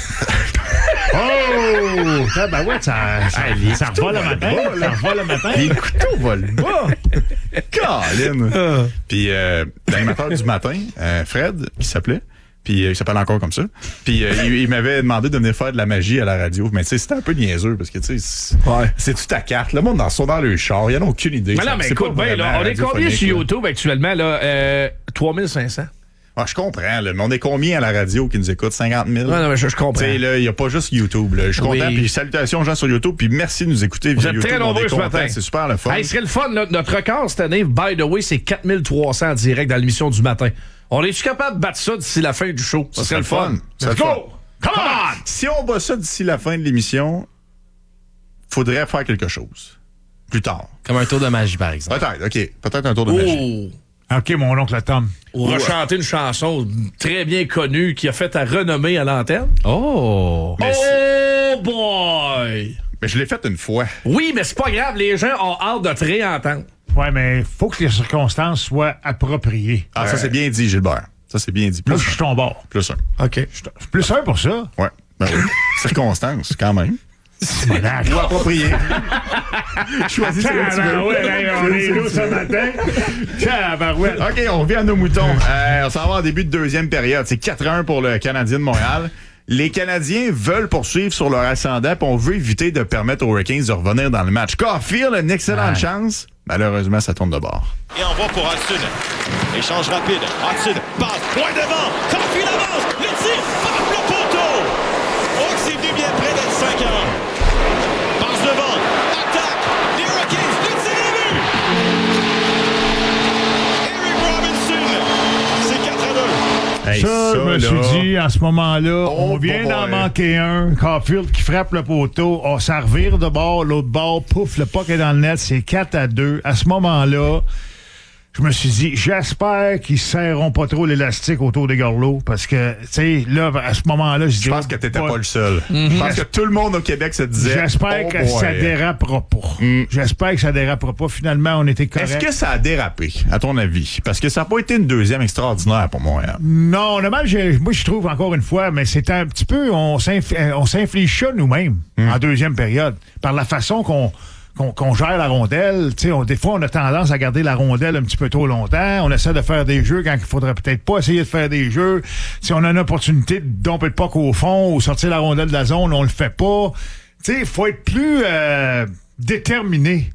Oh! Ça, ben ouais, ça, ça, Hey, les ça couteaux revole le volent matin. bas, là. Ça revole le matin. Les couteaux volent bas! Colin! Puis euh, l'animateur du matin, euh, Fred, qui s'appelait, puis euh, il s'appelle encore comme ça, puis euh, il, il m'avait demandé de venir faire de la magie à la radio. Mais tu sais, c'était un peu niaiseux, parce que tu sais, c'est, Ouais. c'est tout à carte. Le monde sont dans le char, ils n'en ont aucune idée. Mais Ça- non, mais c'est écoute, pas ben, là, vraiment on est combien radiophonique, sur là. YouTube actuellement, là? Euh, trois mille cinq cents. Ah, je comprends, là, mais on est combien à la radio qui nous écoute? cinquante mille? Ouais, non, mais je, je comprends. Tu sais, là, il n'y a pas juste YouTube, là. Je suis Oui. content. Puis salutations aux gens sur YouTube. Puis merci de nous écouter Vous via êtes YouTube. très On nombreux est ce contents. matin. C'est super le fun. Hey, ce serait le fun, là. Notre record cette année, by the way, c'est quatre mille trois cents en direct dans l'émission du matin. On est-tu capable de battre ça d'ici la fin du show? Ça serait le fun. Ça Let's serait le go! fun. Come on! Si on bat ça d'ici la fin de l'émission, faudrait faire quelque chose. Plus tard. Comme un tour de magie, par exemple. Peut-être, OK. Peut-être un tour de magie. Oh! OK, mon oncle Tom. Ou rechanter une chanson très bien connue qui a fait ta renommée à l'antenne. Oh! Mais Oh boy! Mais je l'ai fait une fois. Oui, mais c'est pas grave, les gens ont hâte de te réentendre. Ouais, mais faut que les circonstances soient appropriées. Ah, ça, c'est bien dit, Gilbert. Ça, c'est bien dit. Plus Moi, je suis ton bord. Plus un. OK. Plus un pour ça. Ouais. Ben oui. Circonstances, quand même. Malade. Ou approprié. Choisis ce que tu veux. Tabarouette, hey, on est là ce matin. Tabarouette. OK, on revient à nos moutons. Euh, on s'en va en début de deuxième période. C'est quatre à un pour le Canadien de Montréal. Les Canadiens veulent poursuivre sur leur ascendant, puis on veut éviter de permettre aux Hurricanes de revenir dans le match. Caulfield a une excellente Ouais. chance. Malheureusement, ça tourne de bord. Et envoi pour Hudson. Échange rapide. Hudson passe. Loin devant. Caulfield avance. Le tir. Frappe le poteau. Oh, que c'est venu bien près d'être cinq à un. Passe devant. Attaque. Les Hurricanes. Le tir est vu. Eric Robinson. C'est quatre à deux. Hey, ça, je me là, suis dit, à ce moment-là, Oh, on vient boy. d'en manquer un. Caulfield qui frappe le poteau. Oh, ça revire de bord, l'autre bord. Pouf, le puck est dans le net. C'est quatre à deux. À ce moment-là, je me suis dit, j'espère qu'ils serreront pas trop l'élastique autour des gorlots, parce que, tu sais, là, à ce moment-là, je dis... Je pense que t'étais oh, pas le seul. Mm-hmm. Je pense que tout le monde au Québec se disait... J'espère oh que boy. ça dérapera pas. Mm. J'espère que ça dérapera pas. Finalement, on était correct. Est-ce que ça a dérapé, à ton avis? Parce que ça n'a pas été une deuxième extraordinaire pour moi. Hein. Non, normal, j'ai, moi, je trouve, encore une fois, mais c'est un petit peu... On, s'inf- on s'inflige ça nous-mêmes, mm. en deuxième période, par la façon qu'on... Qu'on, qu'on gère la rondelle. Tu sais, on, des fois, on a tendance à garder la rondelle un petit peu trop longtemps. On essaie de faire des jeux quand il faudrait peut-être pas essayer de faire des jeux. Si on a une opportunité de domper le puck au fond ou sortir la rondelle de la zone, on le fait pas. Tu sais, il faut être plus euh, déterminé.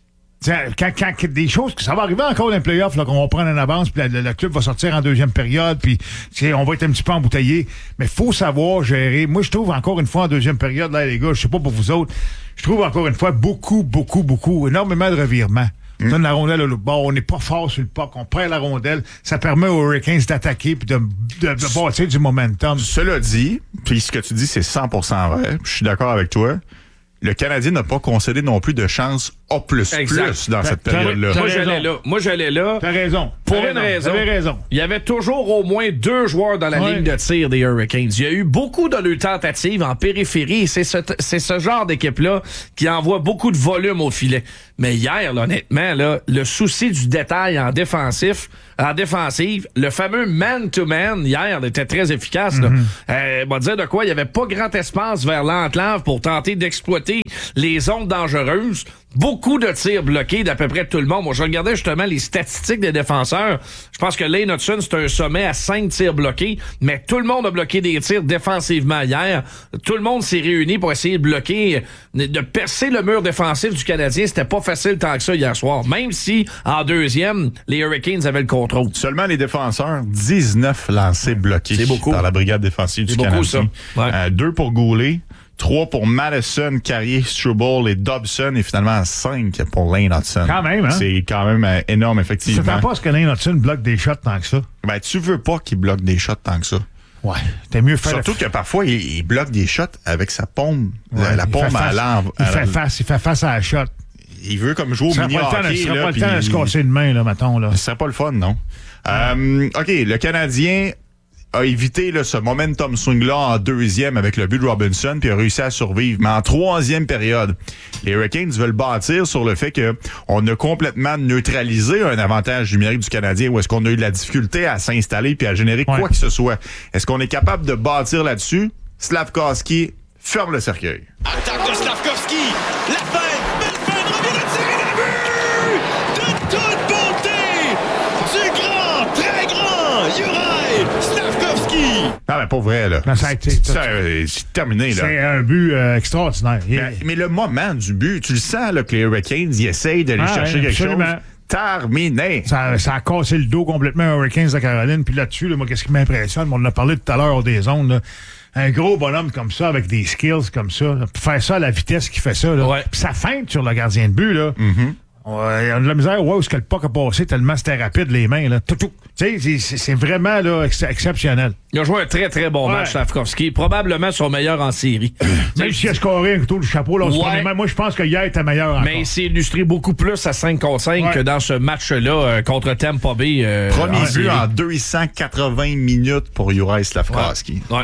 Quand, quand des choses, ça va arriver encore dans les playoffs, là, qu'on va prendre une avance, puis le club va sortir en deuxième période, puis on va être un petit peu embouteillé. Mais il faut savoir gérer. Moi, je trouve encore une fois en deuxième période, là, les gars, je sais pas pour vous autres, je trouve encore une fois beaucoup, beaucoup, beaucoup, énormément de revirements. On Mm. donne la rondelle au bord, on n'est pas fort sur le puck, on perd la rondelle, ça permet aux Hurricanes d'attaquer puis de, de, de bâtir du momentum. Cela dit, puis ce que tu dis, c'est cent pour cent vrai, je suis d'accord avec toi. Le Canadien n'a pas concédé non plus de chance A plus plus dans cette période-là. Moi, j'allais là. Moi, j'allais là. T'as raison. Pour T'as une raison. raison. T'avais raison. Il y avait toujours au moins deux joueurs dans la ouais. ligne de tir des Hurricanes. Il y a eu beaucoup de leurs tentatives en périphérie et c'est ce, c'est ce genre d'équipe-là qui envoie beaucoup de volume au filet. Mais hier, là, honnêtement, là, le souci du détail en défensif, en défensive, le fameux man-to-man, hier, était très efficace. Là. Mm-hmm. Euh, on va dire de quoi, il n'y avait pas grand espace vers l'enclave pour tenter d'exploiter les zones dangereuses. Beaucoup de tirs bloqués d'à peu près tout le monde. Moi, je regardais justement les statistiques des défenseurs. Je pense que Lane Hudson, c'est un sommet à cinq tirs bloqués, mais tout le monde a bloqué des tirs défensivement hier. Tout le monde s'est réuni pour essayer de bloquer, de percer le mur défensif du Canadien. C'était pas facile tant que ça hier soir, même si, en deuxième, les Hurricanes avaient le contrôle. Seulement les défenseurs, dix-neuf lancés bloqués c'est beaucoup. Par la brigade défensive c'est du beaucoup, Canadien. Ça. Ouais. Euh, deux pour Goulet. Trois pour Madison, Carrier, Struble et Dobson, et finalement cinq pour Lane Hudson. Quand même, hein? C'est quand même euh, énorme, effectivement. Tu t'attends pas à ce que Lane Hudson bloque des shots tant que ça? Ben, tu veux pas qu'il bloque des shots tant que ça. Ouais, t'es mieux faire. Surtout le... que parfois, il, il bloque des shots avec sa paume, ouais, la, la paume à l'envers. Il fait face, il fait face à la shot. Il veut comme jouer au mini-hockey. Ce sera là, pas le temps de se casser une main, là, mettons, là. Ce serait pas le fun, non? Euh, OK, le Canadien a évité là, ce momentum swing-là en deuxième avec le but de Robinson, puis a réussi à survivre. Mais en troisième période, les Hurricanes veulent bâtir sur le fait qu'on a complètement neutralisé un avantage numérique du Canadien, ou est-ce qu'on a eu de la difficulté à s'installer puis à générer ouais. quoi que ce soit. Est-ce qu'on est capable de bâtir là-dessus? Slavkovski ferme le cercueil. Attaque de Slavkovski! La fin! Belle fin de revient de tirer la but! De toute beauté! Du grand, très grand Juraj Slavkovski! Ah ben pas vrai, là. Non, ça a été, c'est, ça, c'est terminé, là. C'est un but euh, extraordinaire. Mais, mais le moment du but, tu le sens, là, que les Hurricanes, ils essayent d'aller ah, chercher ouais, quelque absolument. chose. Terminé. Ça, ça a cassé le dos complètement aux Hurricanes de Caroline. Puis là-dessus, là, moi, qu'est-ce qui m'impressionne? On en a parlé tout à l'heure des zones, là. Un gros bonhomme comme ça, avec des skills comme ça, là, puis faire ça à la vitesse qu'il fait ça, là. Ouais. Puis ça feinte sur le gardien de but, là. Mm-hmm. Ouais, il y a de la misère, ouais, où est-ce que le puck a passé tellement c'était rapide, les mains, là. Tout, tout. Tu sais, c'est, c'est vraiment, là, ex- exceptionnel. Il a joué un très, très bon ouais. match, Slavkovski. Probablement son meilleur en série. Même s'il a scoré un couteau du chapeau, là, ouais. moi, je pense que hier était meilleur encore. Mais il s'est illustré beaucoup plus à cinq contre cinq ouais. que dans ce match-là euh, contre Tampa Bay. Euh, Premier en but série. en deux cent quatre-vingts minutes pour Juraj Slavkovski. Ouais. ouais.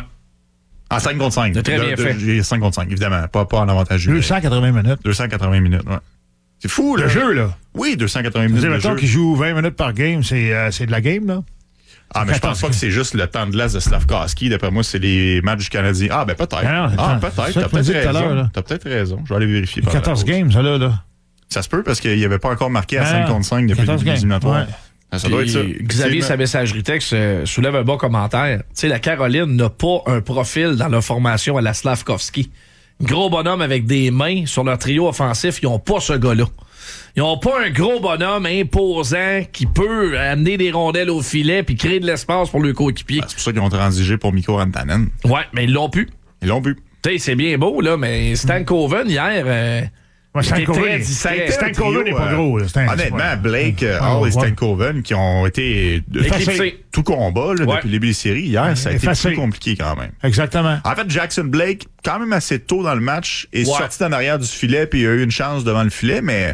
En cinq contre cinq. C'est très bien de, fait. De, cinq contre cinq, évidemment. Pas, pas en avantage. deux cent quatre-vingts minutes. deux cent quatre-vingts minutes, ouais. C'est fou, là. Le jeu, là. Oui, deux cent quatre-vingts minutes. Le temps qu'il joue vingt minutes par game, c'est, euh, c'est de la game, là. Ah, mais je pense pas que c'est juste le temps de glace de Slavkovski. D'après moi, c'est les matchs du Canadien. Ah, ben peut-être. Non, non, ah, peut-être. T'as peut-être raison. T'as peut-être raison. Je vais aller vérifier. quatorze games, ça, là, là. Ça se peut parce qu'il n'y avait pas encore marqué à cinq contre cinq depuis le début des éliminatoires. Ouais. Ça doit être ça. Xavier, sa messagerie texte euh, soulève un bon commentaire. Tu sais, la Caroline n'a pas un profil dans leur formation à la Slavkovski. Gros bonhomme avec des mains sur leur trio offensif, ils n'ont pas ce gars-là. Ils n'ont pas un gros bonhomme imposant qui peut amener des rondelles au filet puis créer de l'espace pour le coéquipier. Ah, c'est pour ça qu'ils ont transigé pour Mikko Rantanen. Ouais, mais ils l'ont pu. Ils l'ont pu. Tu sais, c'est bien beau, là, mais Stan Coven, hier... Euh, Ouais, Stankoven, Stankoven n'est pas gros. Là. Un, honnêtement, ouais. Blake, euh, Hall ouais, et Stankoven, ouais. qui ont été éclipsés tout combat là, ouais. depuis le début des séries, hier, ouais, ça a été effacé. Plus compliqué quand même. Exactement. En fait, Jackson Blake, quand même assez tôt dans le match, est ouais. sorti en arrière du filet puis il a eu une chance devant le filet, mais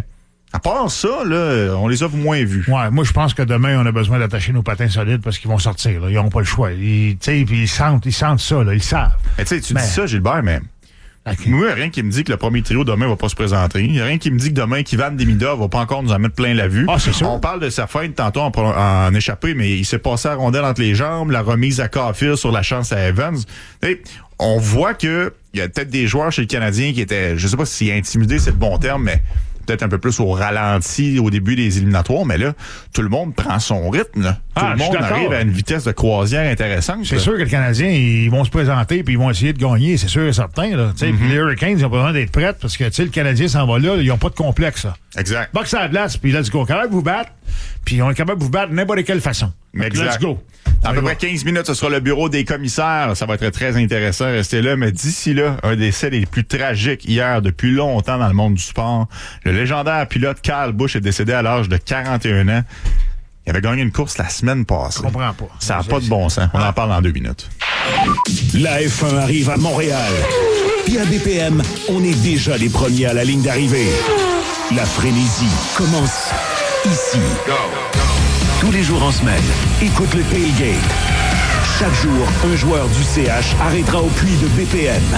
À part ça, là, on les a moins vus. Ouais, moi, je pense que demain, on a besoin d'attacher nos patins solides parce qu'ils vont sortir. Là. Ils n'ont pas le choix. Ils, puis ils sentent, ils sentent ça, là, ils savent. Mais tu sais, tu mais... dis ça, Gilbert, mais... Okay. Moi, il n'y a rien qui me dit que le premier trio demain va pas se présenter. Il n'y a rien qui me dit que demain, Kivan Demida va pas encore nous en mettre plein la vue. Ah, c'est sûr. On parle de sa fin tantôt en, en échappée, mais il s'est passé à rondelle entre les jambes, la remise à Caulfield sur la chance à Evans. Et on voit que il y a peut-être des joueurs chez le Canadien qui étaient, je sais pas si intimidés, c'est le bon terme, mais peut-être un peu plus au ralenti au début des éliminatoires, mais là, tout le monde prend son rythme. Là. Tout ah, le monde arrive à une vitesse de croisière intéressante. C'est là. sûr que les Canadiens, ils vont se présenter puis ils vont essayer de gagner, c'est sûr et certain. Là. Mm-hmm. Les Hurricanes, ils ont besoin d'être prêts parce que le Canadien s'en va là, ils n'ont pas de complexe. Là. Exact. Box à la glace, puis let's go. Capable de vous battre, puis on est capable de vous battre de n'importe quelle façon. Mais exact. Let's go. Dans à peu près quinze minutes, ce sera le bureau des commissaires. Ça va être très intéressant. Restez là. Mais d'ici là, un des décès les plus tragiques hier depuis longtemps dans le monde du sport. Le légendaire pilote Kyle Busch est décédé à l'âge de quarante et un ans. Il avait gagné une course la semaine passée. Je comprends pas. Ça n'a pas de bon sens. On en parle dans deux minutes. La F un arrive à Montréal. Puis à B P M, on est déjà les premiers à la ligne d'arrivée. La frénésie commence ici. Go. Tous les jours en semaine, écoute le Tailgate. Chaque jour, un joueur du C H arrêtera au puits de B P M.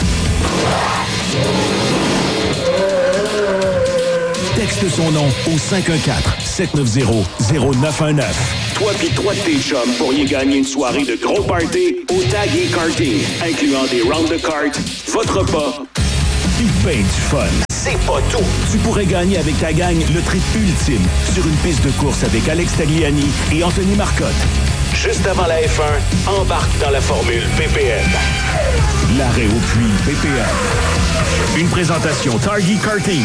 Texte son nom au cinq un quatre, sept neuf zéro, zéro neuf un neuf. Toi pis trois de tes chums pourriez gagner une soirée de gros party au Tag et Karting, incluant des rounds de cartes, votre repas, pis ben du fun. C'est pas tout. Tu pourrais gagner avec ta gang le trip ultime sur une piste de course avec Alex Tagliani et Anthony Marcotte. Juste avant la F un, embarque dans la formule B P M. L'arrêt au puits B P M. Une présentation Target Karting.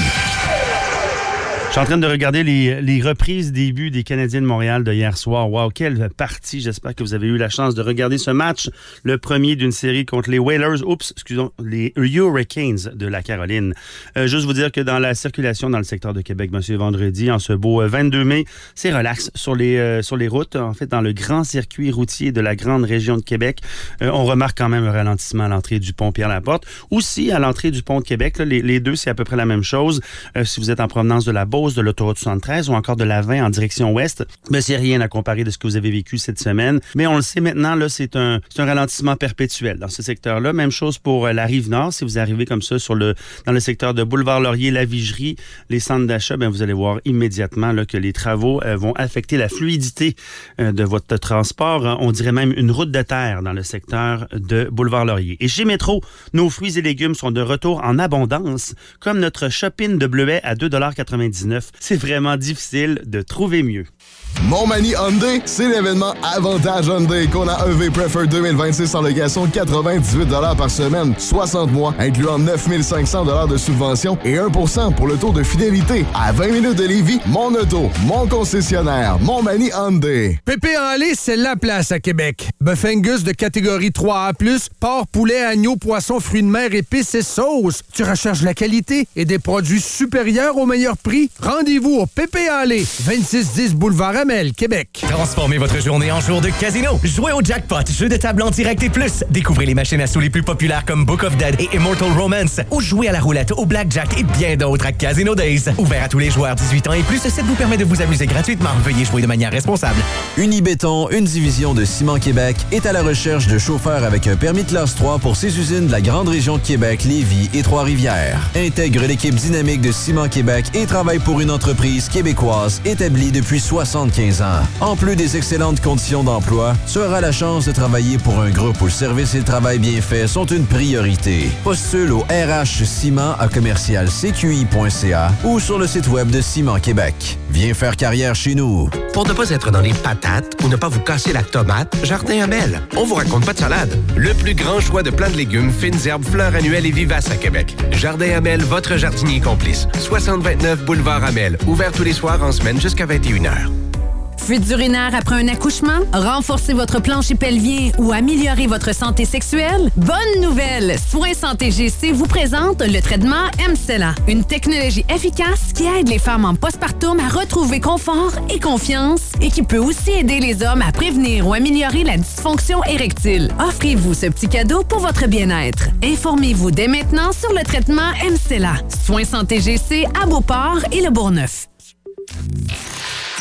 Je suis en train de regarder les, les reprises des buts des Canadiens de Montréal de hier soir. Wow, quelle partie! J'espère que vous avez eu la chance de regarder ce match. Le premier d'une série contre les Whalers, oups, excusons, les Hurricanes de la Caroline. Euh, juste vous dire que dans la circulation dans le secteur de Québec, monsieur vendredi, en ce beau vingt-deux mai, c'est relax sur les, euh, sur les routes. En fait, dans le grand circuit routier de la grande région de Québec, euh, on remarque quand même un ralentissement à l'entrée du pont Pierre-Laporte. Aussi, à l'entrée du pont de Québec, là, les, les deux, c'est à peu près la même chose. Euh, si vous êtes en provenance de la Beauce, de l'autoroute soixante-treize ou encore de la vingt en direction ouest, mais c'est rien à comparer de ce que vous avez vécu cette semaine. Mais on le sait maintenant, là, c'est un, c'est un ralentissement perpétuel dans ce secteur-là. Même chose pour la Rive-Nord. Si vous arrivez comme ça sur le, dans le secteur de Boulevard-Laurier, la Vigerie, les centres d'achat, ben vous allez voir immédiatement là, que les travaux euh, vont affecter la fluidité euh, de votre transport. Hein. On dirait même une route de terre dans le secteur de Boulevard-Laurier. Et chez Métro, nos fruits et légumes sont de retour en abondance, comme notre shopping de bleuets à deux dollars quatre-vingt-dix-neuf. C'est vraiment difficile de trouver mieux. Montmagny Hyundai, c'est l'événement Avantage Hyundai qu'on a E V Prefer deux mille vingt-six en location quatre-vingt-dix-huit dollars par semaine, soixante mois, incluant neuf mille cinq cents dollars de subvention et un pour cent pour le taux de fidélité. À vingt minutes de Lévis, mon auto, mon concessionnaire, Montmagny Hyundai. Pépé en lait, c'est la place à Québec. Bœuf Angus de catégorie trois A plus, porc, poulet, agneau, poisson, fruits de mer, épices et sauces. Tu recherches la qualité et des produits supérieurs au meilleur prix? Rendez-vous au Pépé en lait, vingt-six dix Boulevard Amel, Québec. Transformez votre journée en jour de casino. Jouez au jackpot, jeu de table en direct et plus. Découvrez les machines à sous les plus populaires comme Book of Dead et Immortal Romance. Ou jouez à la roulette, au blackjack et bien d'autres à Casino Days. Ouvert à tous les joueurs dix-huit ans et plus, ça vous permet de vous amuser gratuitement. Veuillez jouer de manière responsable. Unibéton, une division de Ciment Québec, est à la recherche de chauffeurs avec un permis de classe trois pour ses usines de la grande région de Québec, Lévis et Trois-Rivières. Intègre l'équipe dynamique de Ciment Québec et travaille pour une entreprise québécoise établie depuis soixante-quinze ans. En plus des excellentes conditions d'emploi, tu auras la chance de travailler pour un groupe où le service et le travail bien fait sont une priorité. Postule au R H Ciment à commercial C Q I point C A ou sur le site web de Ciment Québec. Viens faire carrière chez nous. Pour ne pas être dans les patates ou ne pas vous casser la tomate, Jardin Amel. On vous raconte pas de salade. Le plus grand choix de plants de légumes, fines herbes, fleurs annuelles et vivaces à Québec. Jardin Amel, votre jardinier complice. soixante vingt-neuf Boulevard Amel. Ouvert tous les soirs en semaine jusqu'à vingt et une heures. Fuite urinaire après un accouchement? Renforcer votre plancher pelvien ou améliorer votre santé sexuelle? Bonne nouvelle! Soins Santé G C vous présente le traitement M-Cella, une technologie efficace qui aide les femmes en postpartum à retrouver confort et confiance et qui peut aussi aider les hommes à prévenir ou améliorer la dysfonction érectile. Offrez-vous ce petit cadeau pour votre bien-être. Informez-vous dès maintenant sur le traitement M-Cella. Soins Santé G C à Beauport et le Bourgneuf.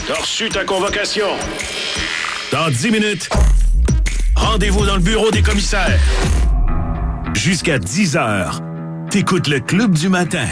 T'as reçu ta convocation. Dans dix minutes, rendez-vous dans le bureau des commissaires. Jusqu'à dix heures, t'écoutes le Club du matin.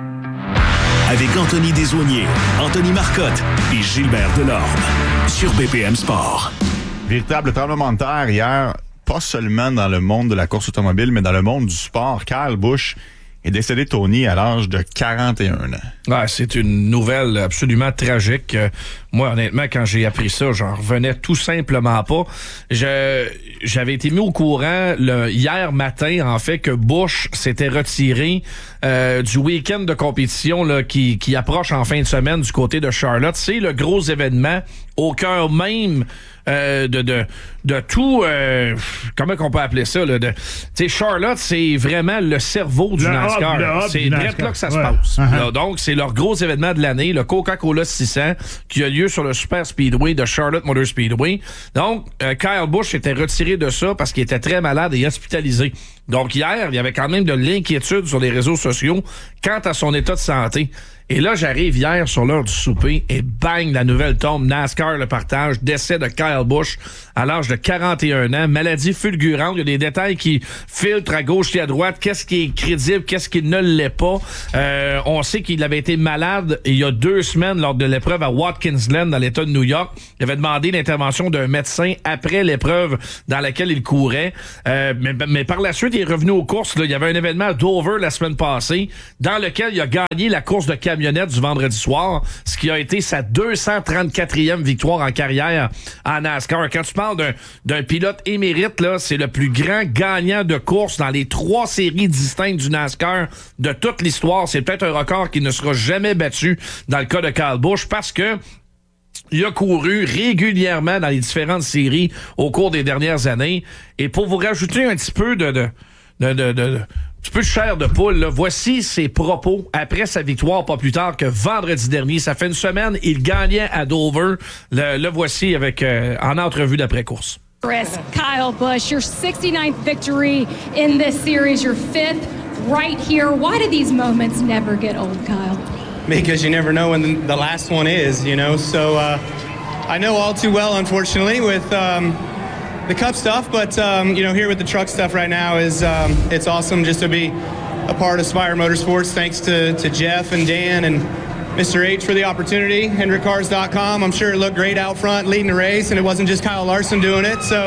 Avec Anthony Desaulniers, Anthony Marcotte et Gilbert Delorme. Sur B P M Sport. Véritable tremblement de terre hier, pas seulement dans le monde de la course automobile, mais dans le monde du sport. Kyle Busch est décédé, Tony, à l'âge de quarante et un ans. Ouais, c'est une nouvelle absolument tragique. Euh, moi, honnêtement, quand j'ai appris ça, j'en revenais tout simplement pas. Je, j'avais été mis au courant le, hier matin, en fait, que Busch s'était retiré euh, du week-end de compétition là, qui, qui approche en fin de semaine du côté de Charlotte. C'est le gros événement au cœur même euh, de, de, de tout... Euh, comment qu'on peut appeler ça? Là, de, tu sais, Charlotte, c'est vraiment le cerveau du le NASCAR. hub, le hub c'est du direct NASCAR. là que ça Ouais. se passe. Uh-huh. Là, donc, c'est leur gros événement de l'année, le Coca-Cola six cents, qui a lieu sur le Super Speedway de Charlotte Motor Speedway. Donc, euh, Kyle Busch était retiré de ça parce qu'il était très malade et hospitalisé. Donc, hier, il y avait quand même de l'inquiétude sur les réseaux sociaux quant à son état de santé. Et là, j'arrive hier sur l'heure du souper et bang, la nouvelle tombe. NASCAR le partage. Décès de Kyle Busch à l'âge de quarante et un ans. Maladie fulgurante. Il y a des détails qui filtrent à gauche et à droite. Qu'est-ce qui est crédible? Qu'est-ce qui ne l'est pas? Euh, on sait qu'il avait été malade il y a deux semaines lors de l'épreuve à Watkins Glen dans l'État de New York. Il avait demandé l'intervention d'un médecin après l'épreuve dans laquelle il courait. Euh, mais, mais par la suite, il est revenu aux courses. Là. Il y avait un événement à Dover la semaine passée dans lequel il a gagné la course de camionnette du vendredi soir, ce qui a été sa deux cent trente-quatrième victoire en carrière en NASCAR. Quand tu parles d'un, d'un pilote émérite, là, c'est le plus grand gagnant de course dans les trois séries distinctes du NASCAR de toute l'histoire. C'est peut-être un record qui ne sera jamais battu dans le cas de Kyle Busch parce que il a couru régulièrement dans les différentes séries au cours des dernières années. Et pour vous rajouter un petit peu de... de, de, de, de un petit peu de chair de poule, là. Voici ses propos après sa victoire, pas plus tard que vendredi dernier. Ça fait une semaine, il gagnait à Dover. Le, le voici avec euh, en entrevue d'après-course. Kyle Busch, your sixty-ninth victory in this series, your fifth right here. Why do these moments never get old, Kyle? Because you never know when the last one is, you know. So uh, I know all too well, unfortunately, with... Um, the Cup stuff, but um, you know, here with the truck stuff right now is um, it's awesome just to be a part of Spire Motorsports. Thanks to, to Jeff and Dan and Mister H for the opportunity. Hendrick Cars dot com. I'm sure it looked great out front leading the race, and it wasn't just Kyle Larson doing it. So,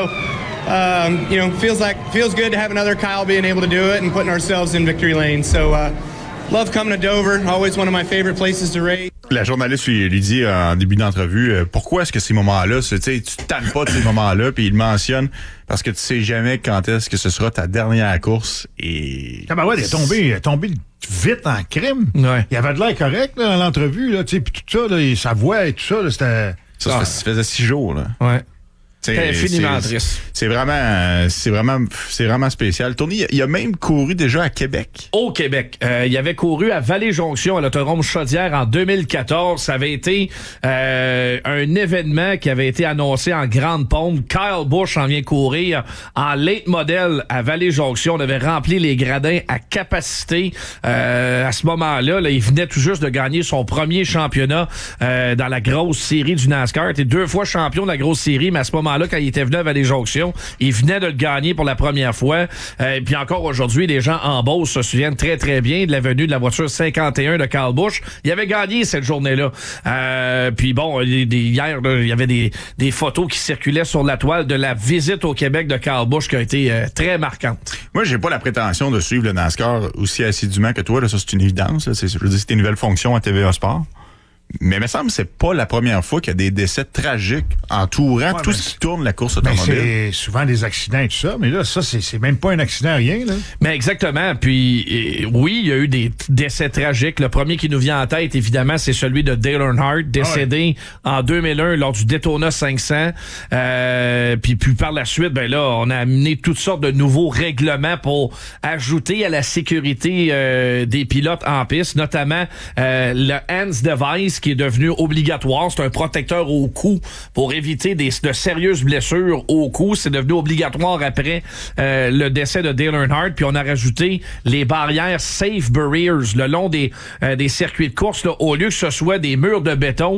um, you know, feels like feels good to have another Kyle being able to do it and putting ourselves in victory lane. So, uh, love coming to Dover. Always one of my favorite places to race. La journaliste lui, lui dit en début d'entrevue euh, pourquoi est-ce que ces moments-là, tu sais, tu te tannes pas de ces moments-là, puis il mentionne parce que tu sais jamais quand est-ce que ce sera ta dernière course et. Ah ben ouais, il est tombé, il est tombé vite en crime. Ouais. Il avait de l'air correct là, dans l'entrevue, là, tu sais, puis tout ça, là, et sa voix et tout ça, là, c'était. Ça, ça, ça faisait six jours, là. Ouais. C'est infiniment c'est, triste. C'est vraiment, c'est vraiment, c'est vraiment spécial. Tony, il a même couru déjà à Québec. Au Québec. Euh, il avait couru à Vallée-Jonction, à l'autodrome Chaudière en deux mille quatorze. Ça avait été euh, un événement qui avait été annoncé en grande pompe. Kyle Busch en vient courir en late model à Vallée-Jonction. On avait rempli les gradins à capacité. Euh, à ce moment-là, là, il venait tout juste de gagner son premier championnat euh, dans la grosse série du NASCAR. Il était deux fois champion de la grosse série, mais à ce moment-là, quand il était venu à Vallée-Jonction, il venait de le gagner pour la première fois. Euh, puis encore aujourd'hui, les gens en Beauce se souviennent très, très bien de la venue de la voiture cinquante et un de Kyle Busch. Il avait gagné cette journée-là. Euh, puis bon, des, des, hier, là, il y avait des, des photos qui circulaient sur la toile de la visite au Québec de Kyle Busch qui a été euh, très marquante. Moi, j'ai pas la prétention de suivre le NASCAR aussi assidûment que toi. Là, ça, c'est une évidence. Là. C'est, je veux dire, c'est une nouvelle fonction à T V A Sport. Mais il me semble que c'est pas la première fois qu'il y a des décès tragiques entourant ouais, tout ce qui tourne la course automobile. C'est souvent des accidents et tout ça, mais là, ça, c'est, c'est même pas un accident, rien. Là. Mais exactement. Puis, et, oui, il y a eu des décès tragiques. Le premier qui nous vient en tête, évidemment, c'est celui de Dale Earnhardt, décédé ah ouais. en deux mille un lors du Daytona cinq cents. Euh, puis, puis par la suite, ben là, on a amené toutes sortes de nouveaux règlements pour ajouter à la sécurité euh, des pilotes en piste, notamment euh, le Hands Device, qui est devenu obligatoire. C'est un protecteur au cou pour éviter des, de sérieuses blessures au cou. C'est devenu obligatoire après euh, le décès de Dale Earnhardt. Puis on a rajouté les barrières Safe Barriers le long des, euh, des circuits de course. Là, au lieu que ce soit des murs de béton,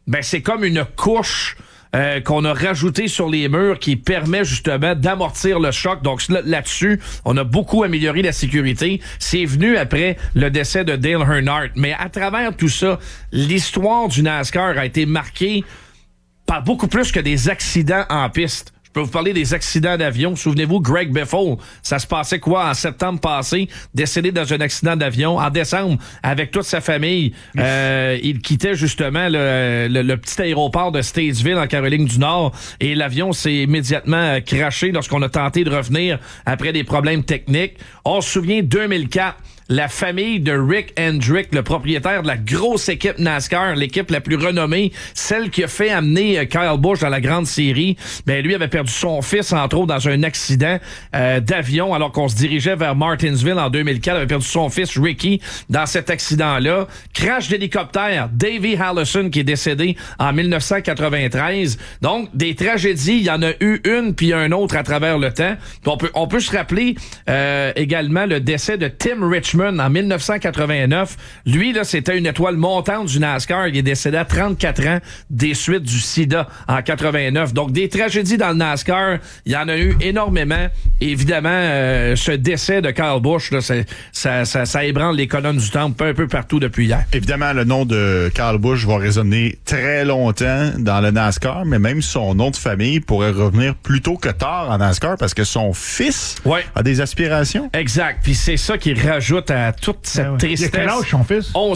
ben c'est comme une couche euh, qu'on a rajoutée sur les murs qui permet justement d'amortir le choc. Donc là, là-dessus, on a beaucoup amélioré la sécurité. C'est venu après le décès de Dale Earnhardt. Mais à travers tout ça, l'histoire du NASCAR a été marquée par beaucoup plus que des accidents en piste. Je peux vous parler des accidents d'avion. Souvenez-vous, Greg Biffle, ça se passait quoi en septembre passé, décédé dans un accident d'avion. En décembre, avec toute sa famille, euh, il quittait justement le, le, le petit aéroport de Statesville en Caroline du Nord et l'avion s'est immédiatement crashé lorsqu'on a tenté de revenir après des problèmes techniques. On se souvient deux mille quatre. La famille de Rick Hendrick, le propriétaire de la grosse équipe NASCAR, l'équipe la plus renommée, celle qui a fait amener Kyle Busch dans la grande série, ben lui avait perdu son fils, entre autres, dans un accident euh, d'avion, alors qu'on se dirigeait vers Martinsville en deux mille quatre. Il avait perdu son fils, Ricky, dans cet accident-là. Crash d'hélicoptère, Davey Allison, qui est décédé en dix-neuf cent quatre-vingt-treize. Donc, des tragédies, il y en a eu une puis un autre à travers le temps. Puis on peut, on peut se rappeler euh, également le décès de Tim Richmond en dix-neuf cent quatre-vingt-neuf. Lui, là, c'était une étoile montante du NASCAR. Il est décédé à trente-quatre ans des suites du sida en quatre-vingt-neuf. Donc, des tragédies dans le NASCAR, il y en a eu énormément. Évidemment, euh, ce décès de Kyle Busch, là, ça, ça, ça ébranle les colonnes du temple un peu partout depuis hier. Évidemment, le nom de Kyle Busch va résonner très longtemps dans le NASCAR, mais même son nom de famille pourrait revenir plus tôt que tard en NASCAR parce que son fils ouais. a des aspirations. Exact. Puis c'est ça qui rajoute à toute cette ouais, ouais. tristesse. Il a quel âge, son fils? onze